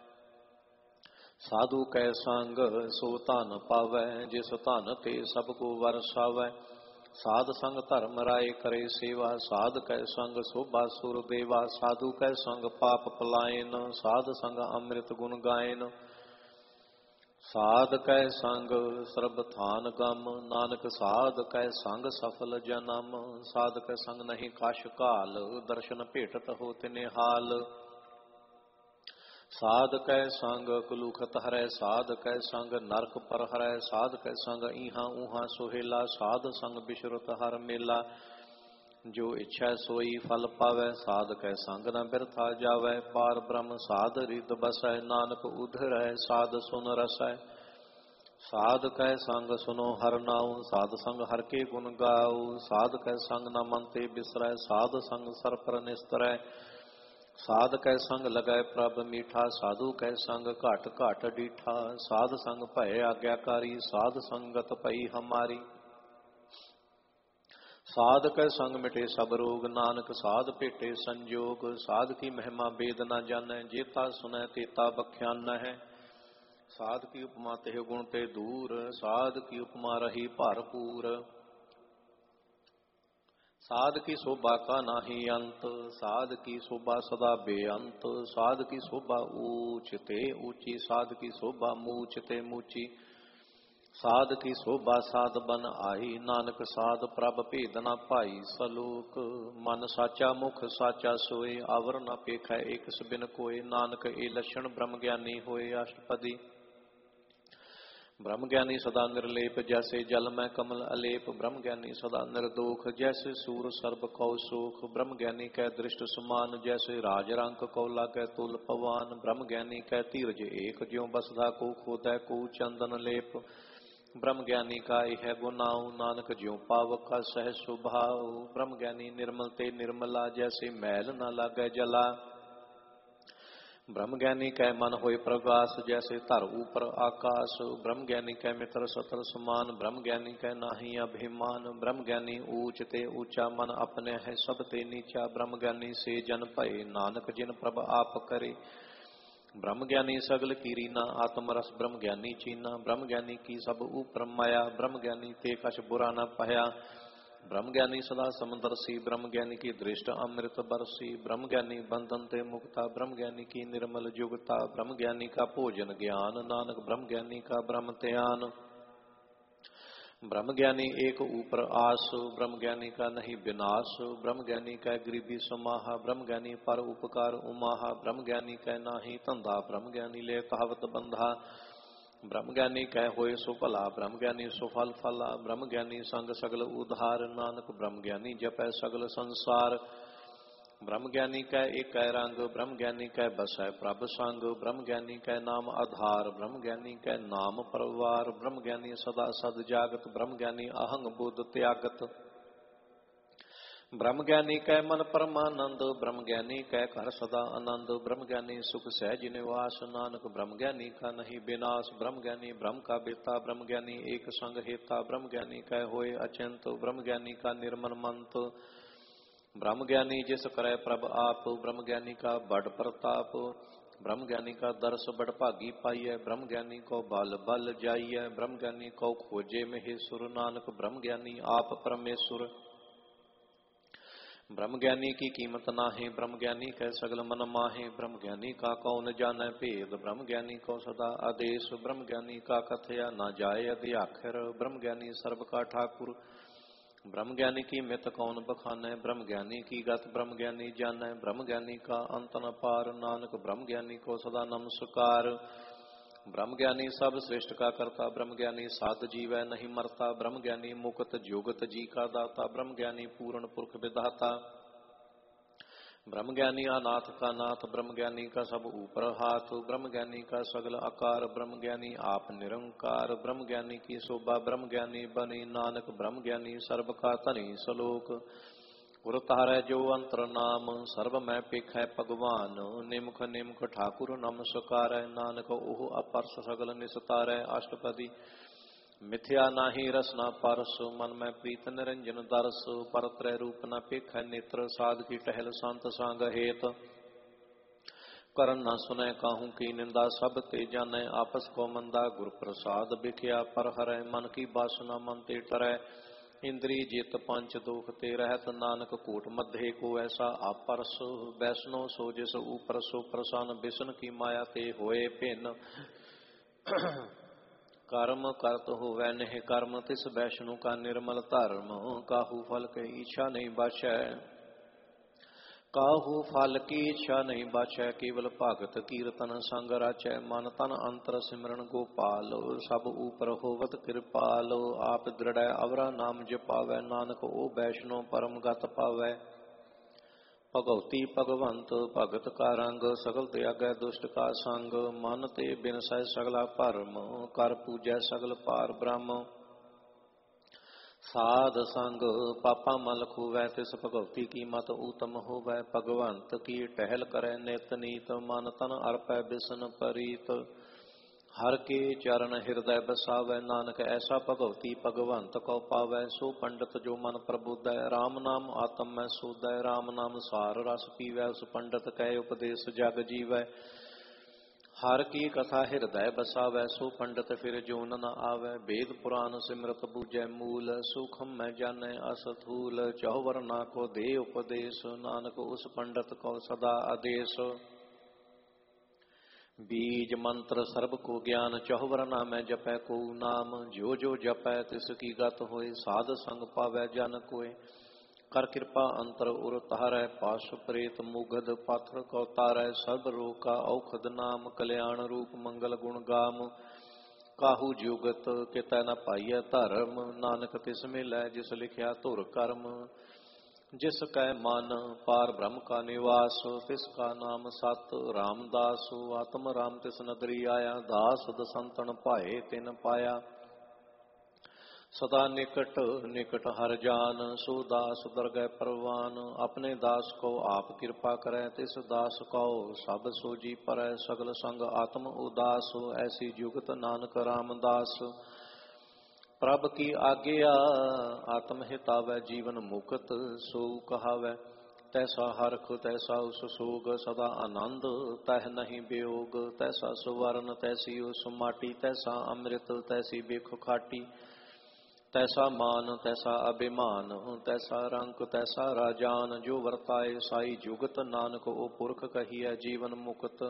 Speaker 1: ਸਾਧੂ ਕੈ ਸੰਗ ਸੋ ਧਨ ਪਾਵੈ ਜਿਸ ਧਨ ਤੇ ਸਭ ਕੋ ਵਰਸਾਵੈ। ਸਾਧ ਸੰਗ ਧਰਮ ਰਾਏ ਕਰੇ ਸੇਵਾ ਸਾਧ ਕੈ ਸੰਗ ਸੋਭਾ ਸੁਰ ਦੇਵਾ। ਸਾਧੂ ਕੈ ਸੰਗ ਪਾਪ ਪਲਾਇਨ ਸਾਧ ਸੰਗ ਅੰਮ੍ਰਿਤ ਗੁਣ ਗਾਇਨ। ਸਾਧ ਕੈ ਸੰਗ ਸਰਬ ਥਾਨ ਗਮ ਨਾਨਕ ਸਾਧ ਕੈ ਸੰਗ ਸਫਲ ਜਨਮ। ਸਾਧ ਕੈ ਸੰਗ ਨਹੀਂ ਕਛ ਕਾਲ ਦਰਸ਼ਨ ਭੇਟਤ ਹੋ ਤਿਨੇ ਹਾਲ। साध कै संग कुलुखत हरै, साध कै संग नरक पर हरै, साध कै संग इहाँ उहाँ सोहेला, साध संग बिशुरत हर मेला। जो इच्छा सोई फल पावै, साध कै संग न बिरथा जावै, पार ब्रह्म साध रित बसै, नानक उधरै साध सुन रसै। साध कै संग सुनो हर नाउ, साध संग हर के गुण गाओ, साध कै संग न मन ते बिसरै, साध संग सर पर निस्तरै। साध कै संग लगै प्रभ मीठा, साधु कै संग घाट घाट डीठा, साध संग भय आज्ञाकारी, साध संगत पई हमारी। साध कै संग मिटे सब रोग, नानक साध भेटे संजोग, साध की महिमा वेद न जानै, जेता सुनै तेता बख्यान है। साध की उपमा तेह गुण ते दूर, साध की उपमा रही भरपूर। साध की शोभा का नाही अंत, साध की शोभा सदा बेअंत, साध की शोभा ऊंच ते ऊंची, साध की शोभा मूच ते मूची। साध की शोभा साध बन आई, नानक साध प्रभ भेद न पाई। सलोक मन साचा मुख साचा सोए, आवर न पेखै एक बिन कोय, नानक ए लक्षण ब्रह्म ज्ञानी होए। अष्टपदी। ब्रह्म ज्ञानी सदा निर्लेप, जैसे जल में कमल अलेप, ब्रह्म ज्ञानी सदा निर्दोख, जैसे सूर सर्प कौ सोख। ब्रह्म ज्ञानी कै दृष्ट समान, जैसे राज रंक कौ लागै तुल पवान। ब्रह्म ज्ञानी कै धीरज एक, ज्यों बसदा को खोदै को चंदन लेप। ब्रह्म ज्ञानी का यह गुनाऊ, नानक ज्यों पावक का सह स्वभाव। ब्रह्म ज्ञानी निर्मल ते निर्मला, जैसे मैल न लागै जला। ब्रह्म ज्ञानी कै मन होए प्रकाश, जैसे धर ऊपर आकाश। ब्रह्म ज्ञानी कै मित्र सतर समान, ब्रह्म ज्ञानी कै नाही अभिमान। ब्रह्म ज्ञानी ऊंच ते ऊंचा, मन अपने है सब ते नीचा। ब्रह्म ज्ञानी से जन भये, नानक जिन प्रभ आप करे। ब्रह्म ज्ञानी सगल कीरी ना, आत्म रस ब्रह्म ज्ञानी चीना। ब्रह्म ज्ञानी की सब ऊपर माया, ब्रह्म ज्ञानी ते कछ बुरा न पाया। ब्रह्म ज्ञानी सदा समदर्शी, ब्रह्म ज्ञानी की दृष्ट अमृत बरसी। ब्रह्म ज्ञानी बंधन ते मुक्ता, ब्रह्म ज्ञानी की निर्मल जुगता। ब्रह्म ज्ञानी का भोजन ज्ञान, नानक ब्रह्म ज्ञानी का ब्रह्म ध्यान। ब्रह्म ज्ञानी एक ऊपर आस, ब्रह्म ज्ञानी का नहीं विनाश। ब्रह्म ज्ञानी का गरीबी समाहा, ब्रह्म ज्ञानी पर उपकार उमाहा। ब्रह्म ज्ञानी का नाही धंधा, ब्रह्म ज्ञानी ले कहावत बंधा। ब्रह्म ज्ञानी कह होए सो भला, ब्रह्म ज्ञानी सो फल फला। ब्रह्म ज्ञानी संग सगल उधार, नानक ब्रह्म ज्ञानी जपै सगल संसार। ब्रह्म ज्ञानी कह एक रंग, ब्रह्म ज्ञानी कह बसै प्रभ संग। ब्रह्म ज्ञानी कह नाम आधार, ब्रह्म ज्ञानी कह नाम परवार। ब्रह्म ज्ञानी सदा सद जागत, ब्रह्म ज्ञानी अहंग बुध त्यागत। ब्रह्म ज्ञानी कह मन परमानंद, ब्रह्म ज्ञानी कह घर सदा आनंद। ब्रह्म ज्ञानी सुख सहज निवास, नानक ब्रह्म ज्ञानी का नहीं विनाश। ब्रह्म ज्ञानी ब्रह्म का बेता, ब्रह्म ज्ञानी एक संग हेता। ब्रह्म ज्ञानी कह होए अचिंत, ब्रह्म ज्ञानी का निर्मल मंत। ब्रह्म ज्ञानी जिस करे प्रभ आप, ब्रह्म ज्ञानी का बड़ प्रताप। ब्रह्म ज्ञानी का दर्श बड़ भागी पाइय, ब्रह्म ज्ञानी को बल बल जाइय। ब्रह्म ज्ञानी को खोजे महेश्वर, नानक ब्रह्म ज्ञानी आप परमेश्वर। ब्रह्म ज्ञानी की कीमत नाहे, ब्रह्म ज्ञानी कह सगल मन माहे। ब्रह्म ज्ञानी का कौन जाने भेद, ब्रह्म ज्ञानी को सदा आदेश। ब्रह्म ज्ञानी का कथया न जाय अधि आखिर, ब्रह्म ज्ञानी सर्व का ठाकुर। ब्रह्म ज्ञानी की मित कौन बखाने, ब्रह्म ज्ञानी की गत ब्रह्म ज्ञानी जाने। ब्रह्म ज्ञानी का अंत न पार, नानक ब्रह्म ज्ञानी को सदा नमस्कार। ब्रह्म ज्ञानी सब श्रेष्ठ का करता, ब्रह्म ज्ञानी साध जीवै नहीं मरता। ब्रह्म ज्ञानी मुक्त जुगत जी का दाता, ब्रह्म ज्ञानी पूर्ण पुरख विधाता। ब्रह्म ज्ञानी अनाथ का नाथ, ब्रह्म ज्ञानी का सब ऊपर हाथ। ब्रह्म ज्ञानी का सगल आकार, ब्रह्म ज्ञानी आप निरंकार। ब्रह्म ज्ञानी की शोभा ब्रह्म ज्ञानी बनी, नानक ब्रह्म ज्ञानी सर्व का धनी। सलोक गुर तारै जो अंतर नाम, सर्व मैं पेखै भगवान। निमुख निमुख ठाकुर नमस्कारै, नानक ओह अपरस सगल निस्तारै। अष्टपदी। मिथ्या नाही रसना परस, मन में प्रीत निरंजन दरस। परत्रय रूप न पेखै नेत्र, साध की टहल संत संग हेत। करन न सुनै काहू की निंदा, सब ते जानै आपस को मंदा। गुर प्रसाद बिख्या पर हरै, मन की बासना मन ते टरै। इंद्री जित पंच दोख ते रहत, नानक कोट मध्य को ऐसा आपरस। वैष्णो सो जिस ऊपर सो प्रसन्न, बिसन की माया ते होए भिन्न। कर्म करत होवै नेह कर्म, तिस वैष्णु का निर्मल धर्म। काहू फल के इच्छा नहीं बाछै, काहू फल की इच्छा नहीं बाछै, केवल भगत कीर्तन संग राचै। मन तन अंतर सिमरन गोपाल, सब ऊपर होवत कृपाल। आप दृढ़ अवरा नाम जपावै, नानक ओ वैष्णो परम गत पावै। भगवती भगवंत भगत का रंग, सगल त्यागै दुष्ट का संग। मन ते बिनसै सगला भरम, कर पूजै सगल पार ब्रह्म। साध संग पापा मल खूवै, तिस भगवती की मत उत्तम होवै। भगवंत की टहल करै नित नीत, मन तन अर्पै बिसन परीत। हर के चरण हृदय बसावै, नानक ऐसा भगवती भगवंत को पावै। सो पंडित जो मन प्रबुद्धै, राम नाम आत्म में सोधै। राम नाम सार रस पीवै, उस पंडित कै उपदेश जग जीवै। हर की कथा हृदय बसावै, सो पंडित फिर जोन न आवै। वेद पुराण सिमरत बूझै मूल, सूखम मैं जानै असथूल। चौवर ना को दे उपदेश, नानक उस पंडित को सदा आदेश। बीज मंत्र सर्ब को ज्ञान, चौवर ना मैं जपै को नाम। जो जो जपै तिसकी गत होए, साध संग पावै जन कोय। कर कृपा अंतर उर तारै, पाश प्रेत मुगध पाथर को तारै। सर्व रोग का औखद नाम, कल्याण रूप मंगल गुण गाम। काहू जुगत कितै न पाइय धर्म, नानक तिस मिलै जिस लिखिया धुर कर्म। जिस कै मन पार ब्रह्म का निवास, तिसका नाम सत रामदास। आत्म राम तिस नगरी आया, दास दसंतन पाए तिन पाया। सदा निकट निकट हर जान, सो दास दरगह परवान। अपने दास को आप कृपा करै, तिस दास को सब सोजी परै। सगल संग आत्म उदास, ऐसी जुगत नानक रामदास। प्रभ की आज्ञा आत्म हितावै, जीवन मुक्त सो कहावै। तैसा हरख तैसा उस सोग, सदा आनंद तह नहीं वियोग। तैसा सुवर्ण तैसी उस माटी, तैसा अमृत तैसी बिख खाटी। तैसा मान तैसा अभिमान, तैसा रंक तैसा राजान। जो वर्ताए साई जुगत, नानक ओ पुरख कहिए जीवन मुक्त।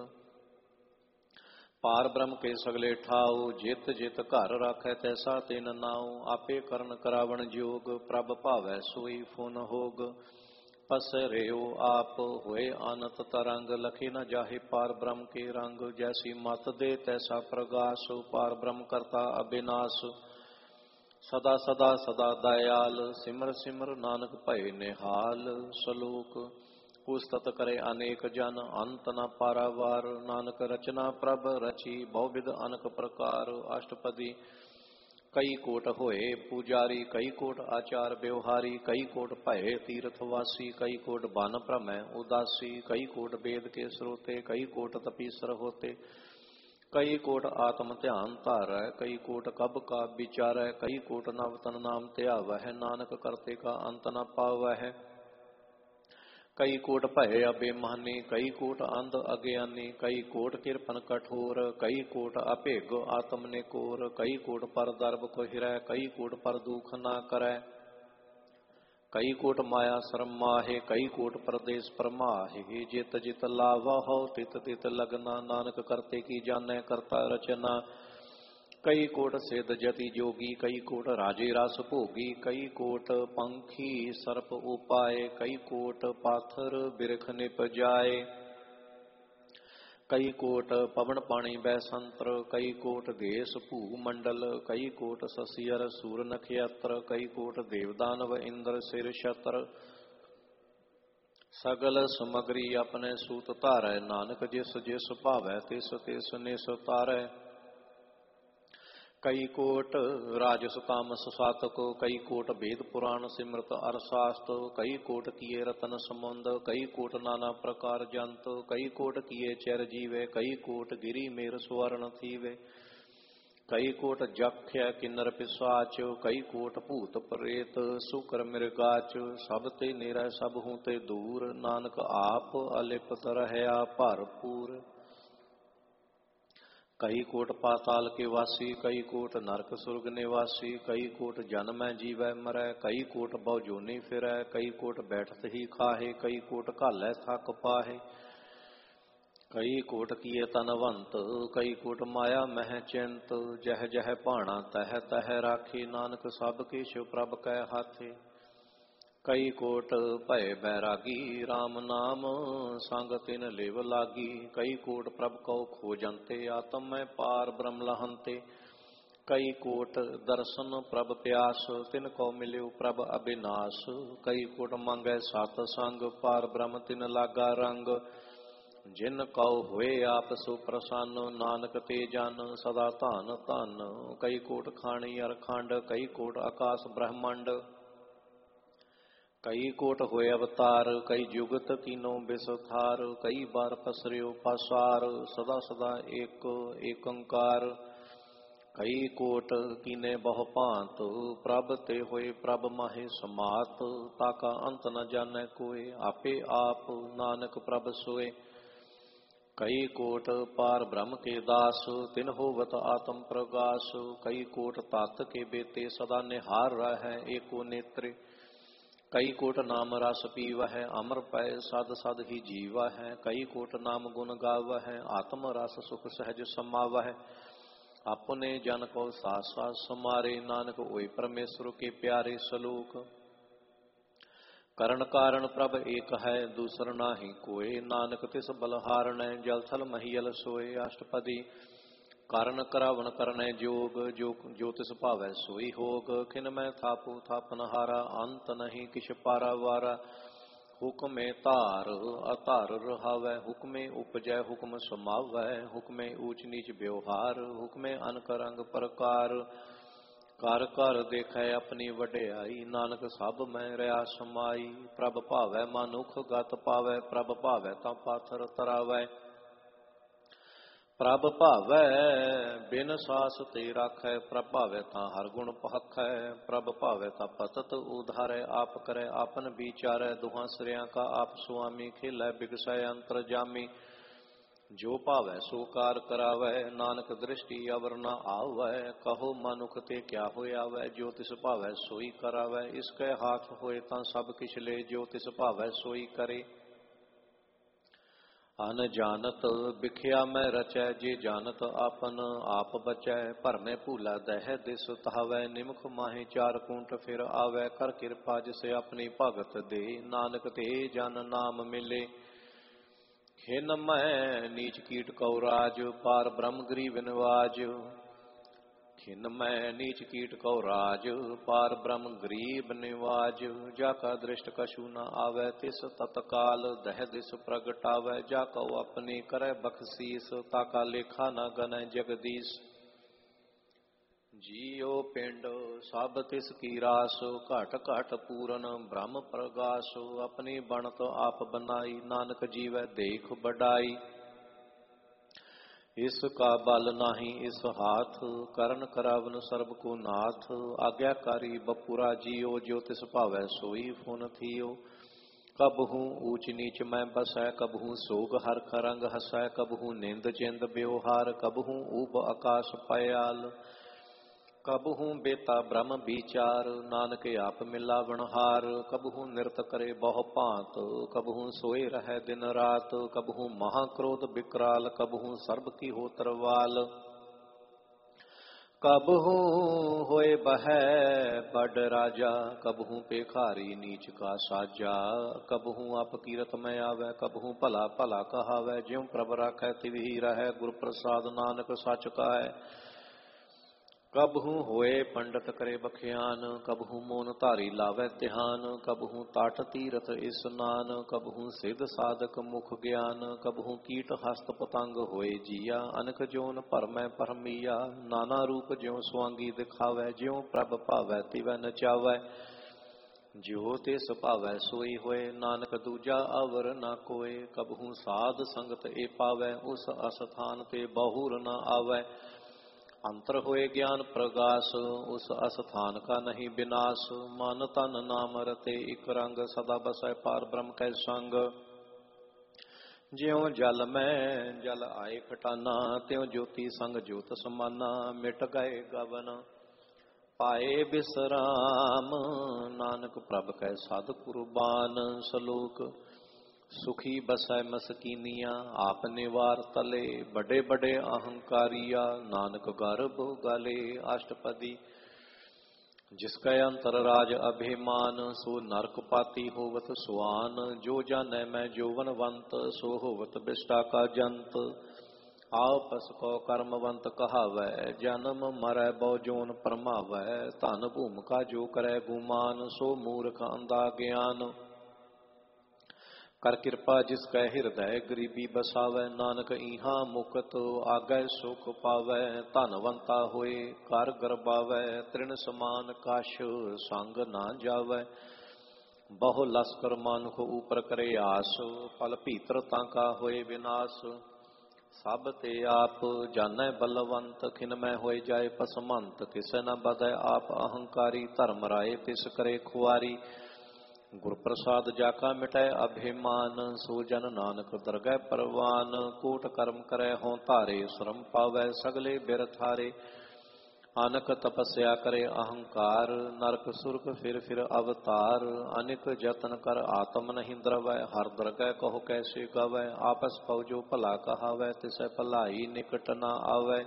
Speaker 1: पार ब्रह्म के सगले ठाओ, जित जित घर राखै तैसा तिन नाओ। आपे करन करावण जोग, प्रभ भावै सोई फुन होग। पसरेओ आप होए आनत तरंग, लखे न जाहे पार ब्रह्म के रंग। जैसी मत दे तैसा प्रगास, पार ब्रह्म करता अविनाश। सदा सदा सदा दयाल, सिमर सिमर नानक भय निहाल। सलोक पुस्तत करे अनेक जन, अंत न पारावार। नानक रचना प्रभ रची, बहुविध अनक प्रकार। अष्टपदी कई कोट होए पुजारी, कई कोट आचार व्यवहारी। कई कोट भय तीर्थवासी, कई कोट बन भ्रमै उदासी। कई कोट वेद के स्रोते, कई कोट तपीसर होते। कई कोट आत्म ध्यान धारै, कई कोट कब का विचारै। कई कोट नवतन नाम ध्यावै, नानक करते का अंत न पावै। कई कोट भय अभिमानी, कई कोट अंध अज्ञानी। कई कोट किरपन कठोर, कई कोट अभेग आत्म निकोर। कई कोट पर दर्भ को हिरै, कई कोट पर दुख न करै। कई कोट माया शरम माहे, कई कोट परदेश परमाहे। जित जित लावा हो तित तित लगना, नानक करते की जानै करता रचना। कई कोट सिद्ध जति जोगी, कई कोट राजे रस भोगी। कई कोट पंखी सर्प उपाय, कई कोट पाथर बिरख निप जाए। कई कोट पवन पाणी बैसंत्र, कई कोट देश भू मंडल। कई कोट ससियर सूर नक्षत्र, कई कोट देवदानव इंद्र सिर छत्र। सगल समग्री अपने सूत धारै, नानक जिस जिस भावै तिस तिस निस तारै। कई कोट राजस तामस सातक, कई कोट वेद पुराण सिमृत अरशास्त्र। कई कोट किए रतन समुंद, कई कोट नाना प्रकार जंत। कई कोट किए चर जीवे, कई कोट गिरी मेर स्वर्ण थीवे। कई कोट जख्य किन्नर पिशाच, कई कोट भूत प्रेत सुकर मृगाच। सब ते निरै सब हूँ ते दूर, नानक आप अलिपत रहया भरपूर। कई कोट पाताल के वासी, कई कोट नरक सुरग निवासी। कई कोट जन्मै जीवै मरै, कई कोट बहु जोनी फिरै। कई कोट बैठत ही खाहे, कई कोट घालै थक पाहे। कई कोट किए तनवंत, कई कोट माया मह चिंत। जह जह भाणा तह तह राखे, नानक सब किछ प्रभ कै हाथे। कई कोट भय बैरागी राम नाम संग तिन लिव लागी। कई कोट प्रभ कौ खोजंते आत्म में पार ब्रह्म लहंते। कई कोट दर्शन प्रभ प्यास तिन को मिल्यु प्रभ अविनाश। कई कोट मांगे सात संग पार ब्रह्म तिन लागा रंग। जिन कौ हुए आप सुप्रसन्न नानक ते जन सदा धन धन। कई कोट खाणी अरखंड कई कोट आकाश ब्रह्मंड। कई कोट होए अवतार कई जुगत कीनो बिसथार। कई बार पसरियो पासार सदा सदा एक एकंकार। कई कोट कीने बहु भांत प्रभ ते होए प्रभ माहे समात। ताका अंत न जाने कोय आपे आप नानक प्रभ सोए। कई कोट पार ब्रह्म के दास तिन होवत आत्म प्रगास। कई कोट तत् के बेते सदा निहार रह एको नेत्रे। कई कोट नाम रस पीव है अमर पै सद सद ही जीव है। कई कोट नाम गुण गाव है आत्म रस सुख सहज समाव है। अपने जन को सास सास समारे नानक ओय परमेश्वर के प्यारे सलोक। करण कारण प्रभ एक है दूसर नाही कोय। नानक तिस बलहारण जल थल महियल सोए। अष्टपदी कारण करावन करने जोग जो जो तिस भावै सोई होग। खिन मैं थापू थापन हारा अंत नहीं किछ पारा वारा। हुक्मे धार अधार रहावै हुक्मे उपजै हुक्म समावै। हुक्मे ऊच नीच व्यवहार हुक्मे अनक रंग प्रकार। कर कर देखै अपनी वड्याई नानक सब मैं रहा समाई। प्रभ भावै मनुख गत पावै प्रभ भावै तां पाथर तरावै। प्रभ भावै बिन सास ते राखै प्रभ भावै तां हर गुण पहखै। प्रभ भावै तां पतत उधारै आप करै आपन विचारै। दुहां सिरियां का आप सुआमी खेलै बिगसै अंतर जामी। जो भावै सो कार करावै नानक दृष्टि अवर न आवै। कहो मनुख ते क्या होय आवै जो तिस भावै सोई करावै। इसकै हाथ होए तां सब किछ ले जो तिस भावै सोई करे। अन जानत बिख्या मैं रचै जे जानत आपन आप बचै। भरमे भूला दह दिस तहावै निमख माहे चार कूंट फिर आवै। कर कृपा जिसे अपनी भगत दे नानक ते जन नाम मिले। खिन मैं नीच कीट कौ राज पार ब्रह्म गरीब निवाज। खिन मैं नीच कीट कौ राज पार ब्रह्म गरीब निवाज। जाका दृष्ट कछु न आवे तिस तत्काल दह दिस प्रगटावै। जाको अपनी करे बख्शीस ताका लेखा न गनै जगदीश। जियो पिंड सब तिस की रास घट घट पूरन ब्रह्म प्रगास। अपनी बनत आप बनाई नानक जीवै देख बड़ाई। इसका बल नाही इस हाथ करन करावन सर्ब को नाथ। आज्ञाकारी बपुरा जियो जो तिस भावै सोई फुन थियो। कबहू ऊच नीच मैं बसै कबहू सोग हर खरंग हसै। कबहू निंद चिंद व्यवहार कबहू ऊब आकाश पयाल। कबहू बेता ब्रह्म विचार नानक आप मिलावण हार। कबहू नृत करे बहु भांत कबहू सोए रहे दिन रात। कबहू महाक्रोध विकराल कबहू सर्ब की हो तरवाल। कबहू होए बह बड़ राजा कबहू पेखारी नीच का साजा। कबहू अपकीरत में आवे कबहू भला भला कहावै। ज्यों प्रभ राखै तिवही रहै गुर प्रसाद नानक सच कहै। कबहू होए पंडित करे बख्यान कबहू मोन धारी लावै ध्यान। कबहू ताट तीरथ स्नान कबहू सिद्ध साधक मुख ज्ञान। कबहू कीट हस्त पतंग होए जिया अनक जोन भरमै भरमिया। नाना रूप ज्यों स्वांगी दिखावै ज्यों प्रभ भावै तिवै नचावै। ज्यो तिस भावै सोई होए नानक दूजा अवर न कोय। कबहू साध संगत ए पावै उस अस्थान ते बहुर न आवै। अंतर होए ज्ञान प्रगास उस अस्थान का नहीं विनाश। मन तन नाम रते इक रंग सदा बसै पार ब्रह्म कै संग। ज्यों जल में जल आए खटाना त्यों ज्योति संग ज्योत समाना। मिट गए गवन पाए विश्राम नानक प्रभ कै साध कुर्बान। सलोक सुखी बसै मसकीनिया आप निवार तले। बड़े बड़े अहंकारिया नानक गर्भ गले। अष्टपदी जिसकै अंतर राज अभिमान सो नरक पाती होवत सुआन। जो जानै मैं जोवनवंत सो होवत बिष्टा का जंत। आपस को कर्मवंत कहावै जन्म मरै बहु जोन परमावै। धन भूमिका जो करै गुमान सो मूर्ख अंधा ज्ञान। कर कृपा जिसकै हृदय गरीबी बसावै। नानक इहाँ मुकत आगै सुख पावै। धनवंता होए कर गरबावै तृण समान कश संग ना जावै। बहु लश्कर मानुख ऊपर करे आस फल भीतर तांका होए विनाश। सब ते आप जानै बलवंत खिन मैं होए जाए पसमंत। किसे न बधै आप अहंकारी धर्म राय तिस करे खुआरी। गुर प्रसाद जाका मिटै अभिमान सो जन नानक दरगह परवान। कोट कर्म करे हों धारे श्रम पावै सगले बिर थारे। अनक तपस्या करे अहंकार नरक सुरग फिर फिर अवतार। अनिक जतन कर आत्म नहीं द्रवै हर दरगह कहो कैसे गवै। आपस पौजो भला कहावै तिसै भलाई निकट न आवै।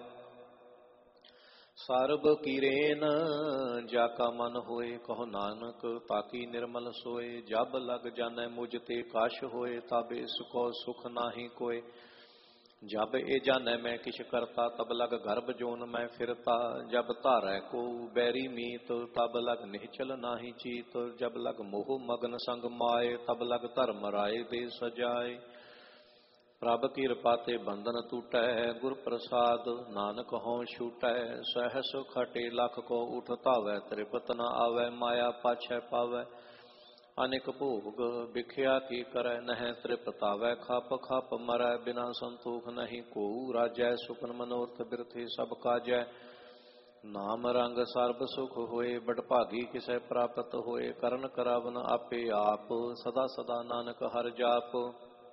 Speaker 1: सर्ब कीरेन जाका मन होए कहो नानक ताकि निर्मल सोए। जब लग जानै मुझ ते काश होए तब इसको सुख नाही कोय। जब ए जानै मैं किछ करता तब लग गर्भ जोन मैं फिरता। जब धारै को बैरी मीत तब लग निश्चल नाही चीत। जब लग मोह मगन संग माए तब लग धर्म राय दे सजाए। प्रभ कृपा ते बंधन टूटै गुर प्रसाद नानक हों छूटै। सहस खटे लख को उठ धावै त्रिपत न आवै। माया पाछै पावै अनेक भोग बिख्या की करै। नह त्रिपतावै खप खप मरै बिना संतोख नहीं को। राजै सुपन मनोरथ बिरथे सब काजै। नाम रंग सर्ब सुख होए बडभागी किसै प्राप्त होए। करन करावन आपे आप सदा सदा नानक हर जाप।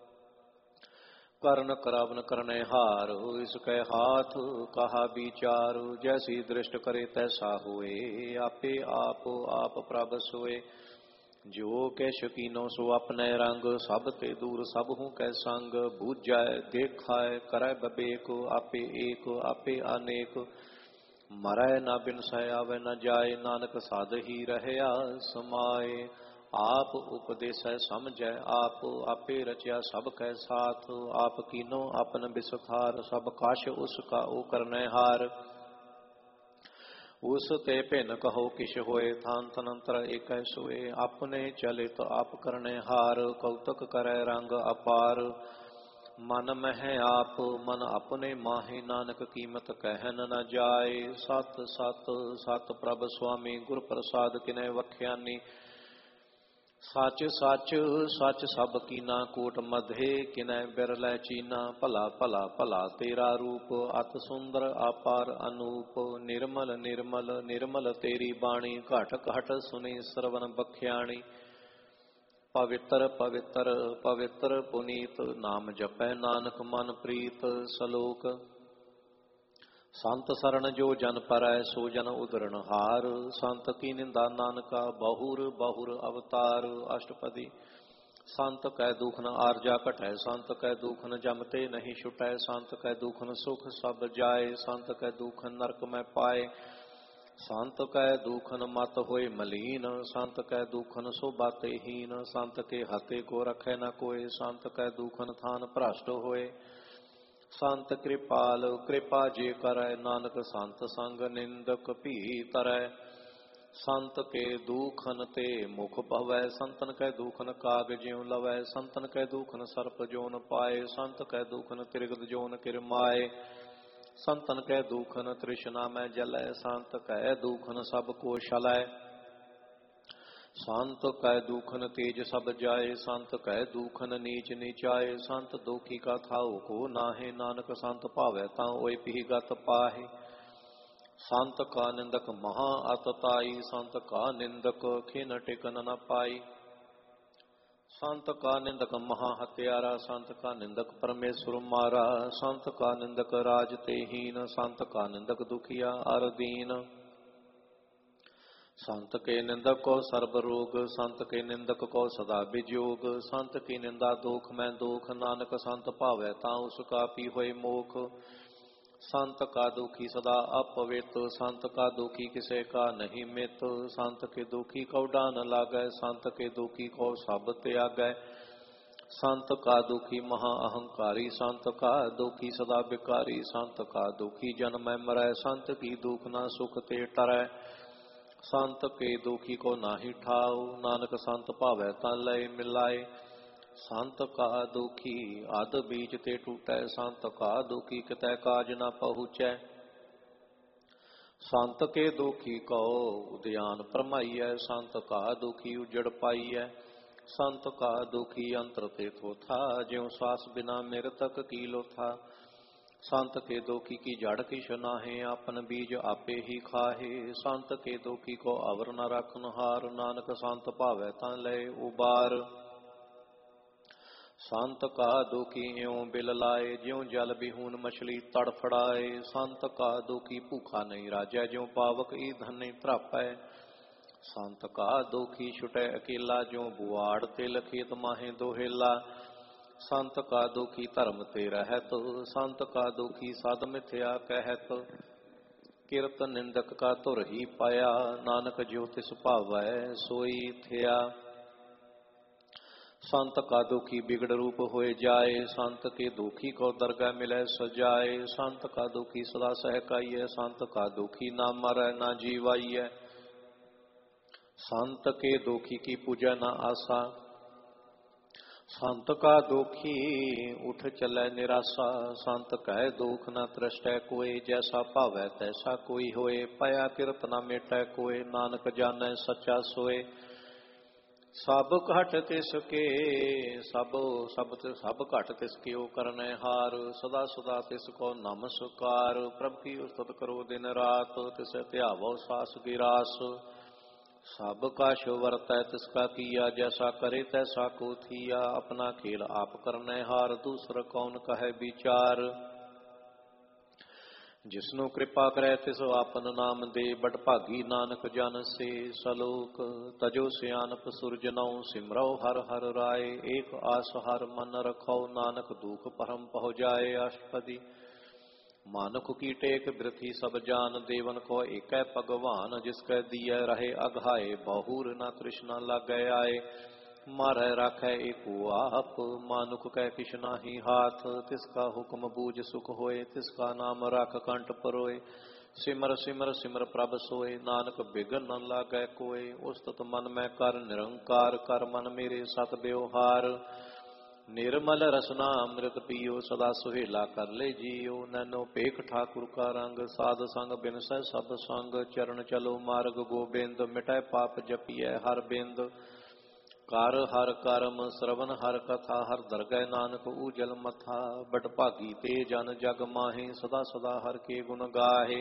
Speaker 1: करन करावन करने हार इसकै हाथ कहा विचार। जैसी दृष्ट करे तैसा होए आपे आप आप प्रभ सोए। जो कैश कीनो सो अपने रंग सब ते दूर सब हूँ कै संग। बूझै देखाय करै बबेक आपे एक आपे अनेक। मरै न बिनसै आवे न जाए नानक साध ही रहया समाए। आप उपदेसै समझै आप आपे रचया सब कै साथ। आप कीनो अपन बिसथार सब काश उसका ओ करनै हार। उस ते भिन्न कहो किश होए थान तनंतर एक सोए। अपने चलित आप करने हार कौतक करै रंग अपार। मन मह आप मन अपने माहे नानक कीमत कहन न जाए। सत सत सत प्रभ स्वामी गुर प्रसाद किनै वख्यानी। सच सच सच सब कीना कोट मधे किनै बिरलै चीना। भला भला भला तेरा रूप अत सुंदर अपार अनूप। निर्मल निर्मल निर्मल तेरी बाणी घट घट सुनी श्रवण बख्याणी। पवित्र पवित्र पवित्र पुनीत नाम जपै नानक मन प्रीत। सलोक संत सरन जो जन परै सो जन उदरण हार। संत की निंदा नानका बहुर बहुर अवतार। अष्टपदी संत कै दुख न आरजा घटै संत कै दुख न जमते नहीं छुटै। संत कै दुख न सुख सब जाए संत कै दुख नरक में पाए। संत कै दुख न मत होए मलीन संत कै दुख न शोभाते हीन। संत के हते को रखै न कोय संत कै दुख न थान भ्रष्ट होए। संत कृपाल कृपा जे करै नानक संत संग निंदक भी तरै। संत के दुखन ते मुख भवै संतन कै दुखन काग ज्यों लवै। संतन कै दुखन सर्प जोन पाए संत कै दुखन त्रिगद जोन किरमाए। संतन कै दुखन तृष्णा में जलै संत कै दुखन सब को शलै। संत कै दुखन तेज सब जाए संत कै दुखन नीच नीचाए। संत दोखी का थाओ को नाहे नानक संत भावै तां ओय पीगत पाहे। संत का निंदक महा अतताई संत का निंदक खिन टिकन न पाई। संत का निंदक महा हत्यारा संत का निंदक परमेश्वर मारा। संत का निंदक राज ते हीन संत का निंदक दुखिया अर दीन। संत के निंदक को सर्ब रोग संत के निंदक को सदा विजोग। संत की निंदा दोख में दोख नानक संत भावै तां उसका पी होए मोख। संत का दुखी सदा अपवित, संत का दुखी किसे का नहीं मित। संत के दुखी को डान लागै, संत के दुखी को सब त्यागै। संत का दुखी महा अहंकारी, संत का दुखी सदा बिकारी। संत का दुखी जन्म मरै, संत की दुख न सुख ते टरै। संत के दुखी को नाही ठाओ, नानक संत भावै ता लय मिलाए। संत का दुखी अध बीज ते टूटै, संत का दुखी कितै काज न पहुँचै। संत के दुखी को उद्यान परमाइयै, संत का दुखी उजड़ पाइयै। संत का दुखी अंतर ते थोथा, ज्यों श्वास बिना मृतक की लोथा। संत के दुखी की जड़ किछ नाहे, आपन बीज आपे ही खाहे। संत के दुखी को अवर न रखन हार, नानक संत भावै तां लय उबार। संत का दुखी यों बिल लाए, ज्यों जल बिहून मछली तड़फड़ाए। संत का दुखी भूखा नहीं राजै, ज्यों पावक ईंधन नहीं त्रापै। संत का दुखी छुटै अकेला, ज्यों बुआड़ तिल खेत माहे दोहेला। संत का दुखी धर्म ते रहत, संत का दुखी साध मिथ्या कहत। किरत निंदक का धुर ही पाया, नानक जो तिस भावै सोई थिया। संत का दुखी बिगड़ रूप होए जाए, संत के दुखी को दरगाह मिले सजाए। संत का दुखी सदा सहकाइए, संत का दुखी ना मरै ना जीवाइए। संत के दुखी की पूजा ना आसा, संत का दुखी उठ चलै निराशा। संत कह दुख न त्रष्टै कोय, जैसा भावै तैसा कोई होए। पया किरत न मेटै कोय, नानक जानै सच्चा सोए। सब घट तिसके सब सब सब घट तिसके ओ करनै हार। सदा सदा तिसको नमस्कार, प्रभु की उस्तत करो दिन रात। तिस ध्यावो सास गिरास, सब कछ वरतै तिसका किया। जैसा करे तैसा को थिया, अपना खेल आप करनै हार। दूसर कौन कहे विचार, जिसनु कृपा करै तिस आपन नाम दे। बड़ भागी नानक जन से सलोक, तजो सियानप सुरजनौ। सिमरौ हर हर राय, एक आस हर मन रखौ। नानक दुख परम पहुँ जाए अष्टपदी। मानुख की टेक वृथि सब जान, देवन को एकै भगवान। जिसकै दियै रहे अघाए, बहुर न तृष्णा लागै आए। मारै राखै एको आप, मानुख कै किछ नाहि हाथ। तिसका हुक्म बूझ सुख होए, तिसका नाम रख कंठ परोए। सिमर सिमर सिमर प्रभ सोए, नानक बिघन न लागै कोय। उस्तत मन मैं कर निरंकार, कर मन मेरे सत ब्यवहार। निर्मल रसना अमृत पियो, सदा सुहेला कर ले जियो। नैनो पेख ठाकुर का रंग, साध संग बिनसै सब संग। चरण चलो मार्ग गोबिंद, मिटै पाप जपियै हर बिंद। कर हर करम श्रवण हर कथा, हर दरगह नानक उजल मथा। बड़ भागी ते जन जग माहे, सदा सदा हर के गुण गाहे।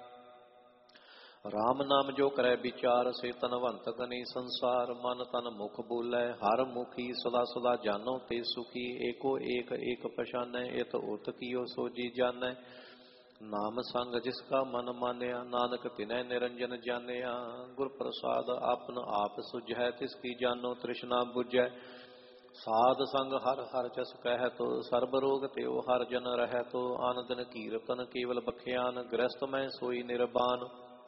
Speaker 1: राम नाम जो करे विचार, से तनवंत गनी संसार। मन तन मुख बोलै हर मुखी, सदा सदा जानो ते सुखी। एको एक एक पछानै, इत उत कियो सोजी जानै। नाम संग जिसका मन मानया, नानक तिनै निरंजन जानिया। गुर प्रसाद आपन आप सुझै, तिसकी जानो तृष्णा बुझै। साध संग हर हर जस कहत, सर्ब रोग त्यो हर जन रहत। आन दिन कीरतन केवल बख्यान, गृहस्थ में सोई निर्बान।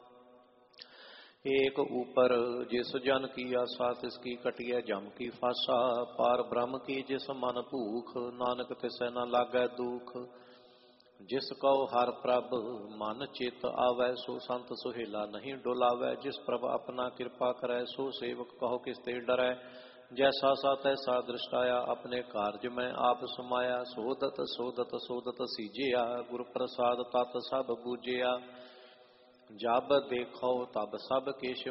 Speaker 1: एक ऊपर जिस जन की आशा, तिसकी कटिय जम की फासा। पार ब्रह्म की जिस मन भूख, नानक तिसै न लागै दुख। जिस कौ हर प्रभ मन चित आवै, सो संत सुहेला नहीं डोलावै। जिस प्रभ अपना कृपा करै, सो सेवक कहो किस ते डरै। जैसा सा तैसा दृष्टाया, अपने कार्य में आप समाया। सोदत सोदत सोदत सीजिया, गुर प्रसाद तत सब बूझिया। जब देखो तब सब किश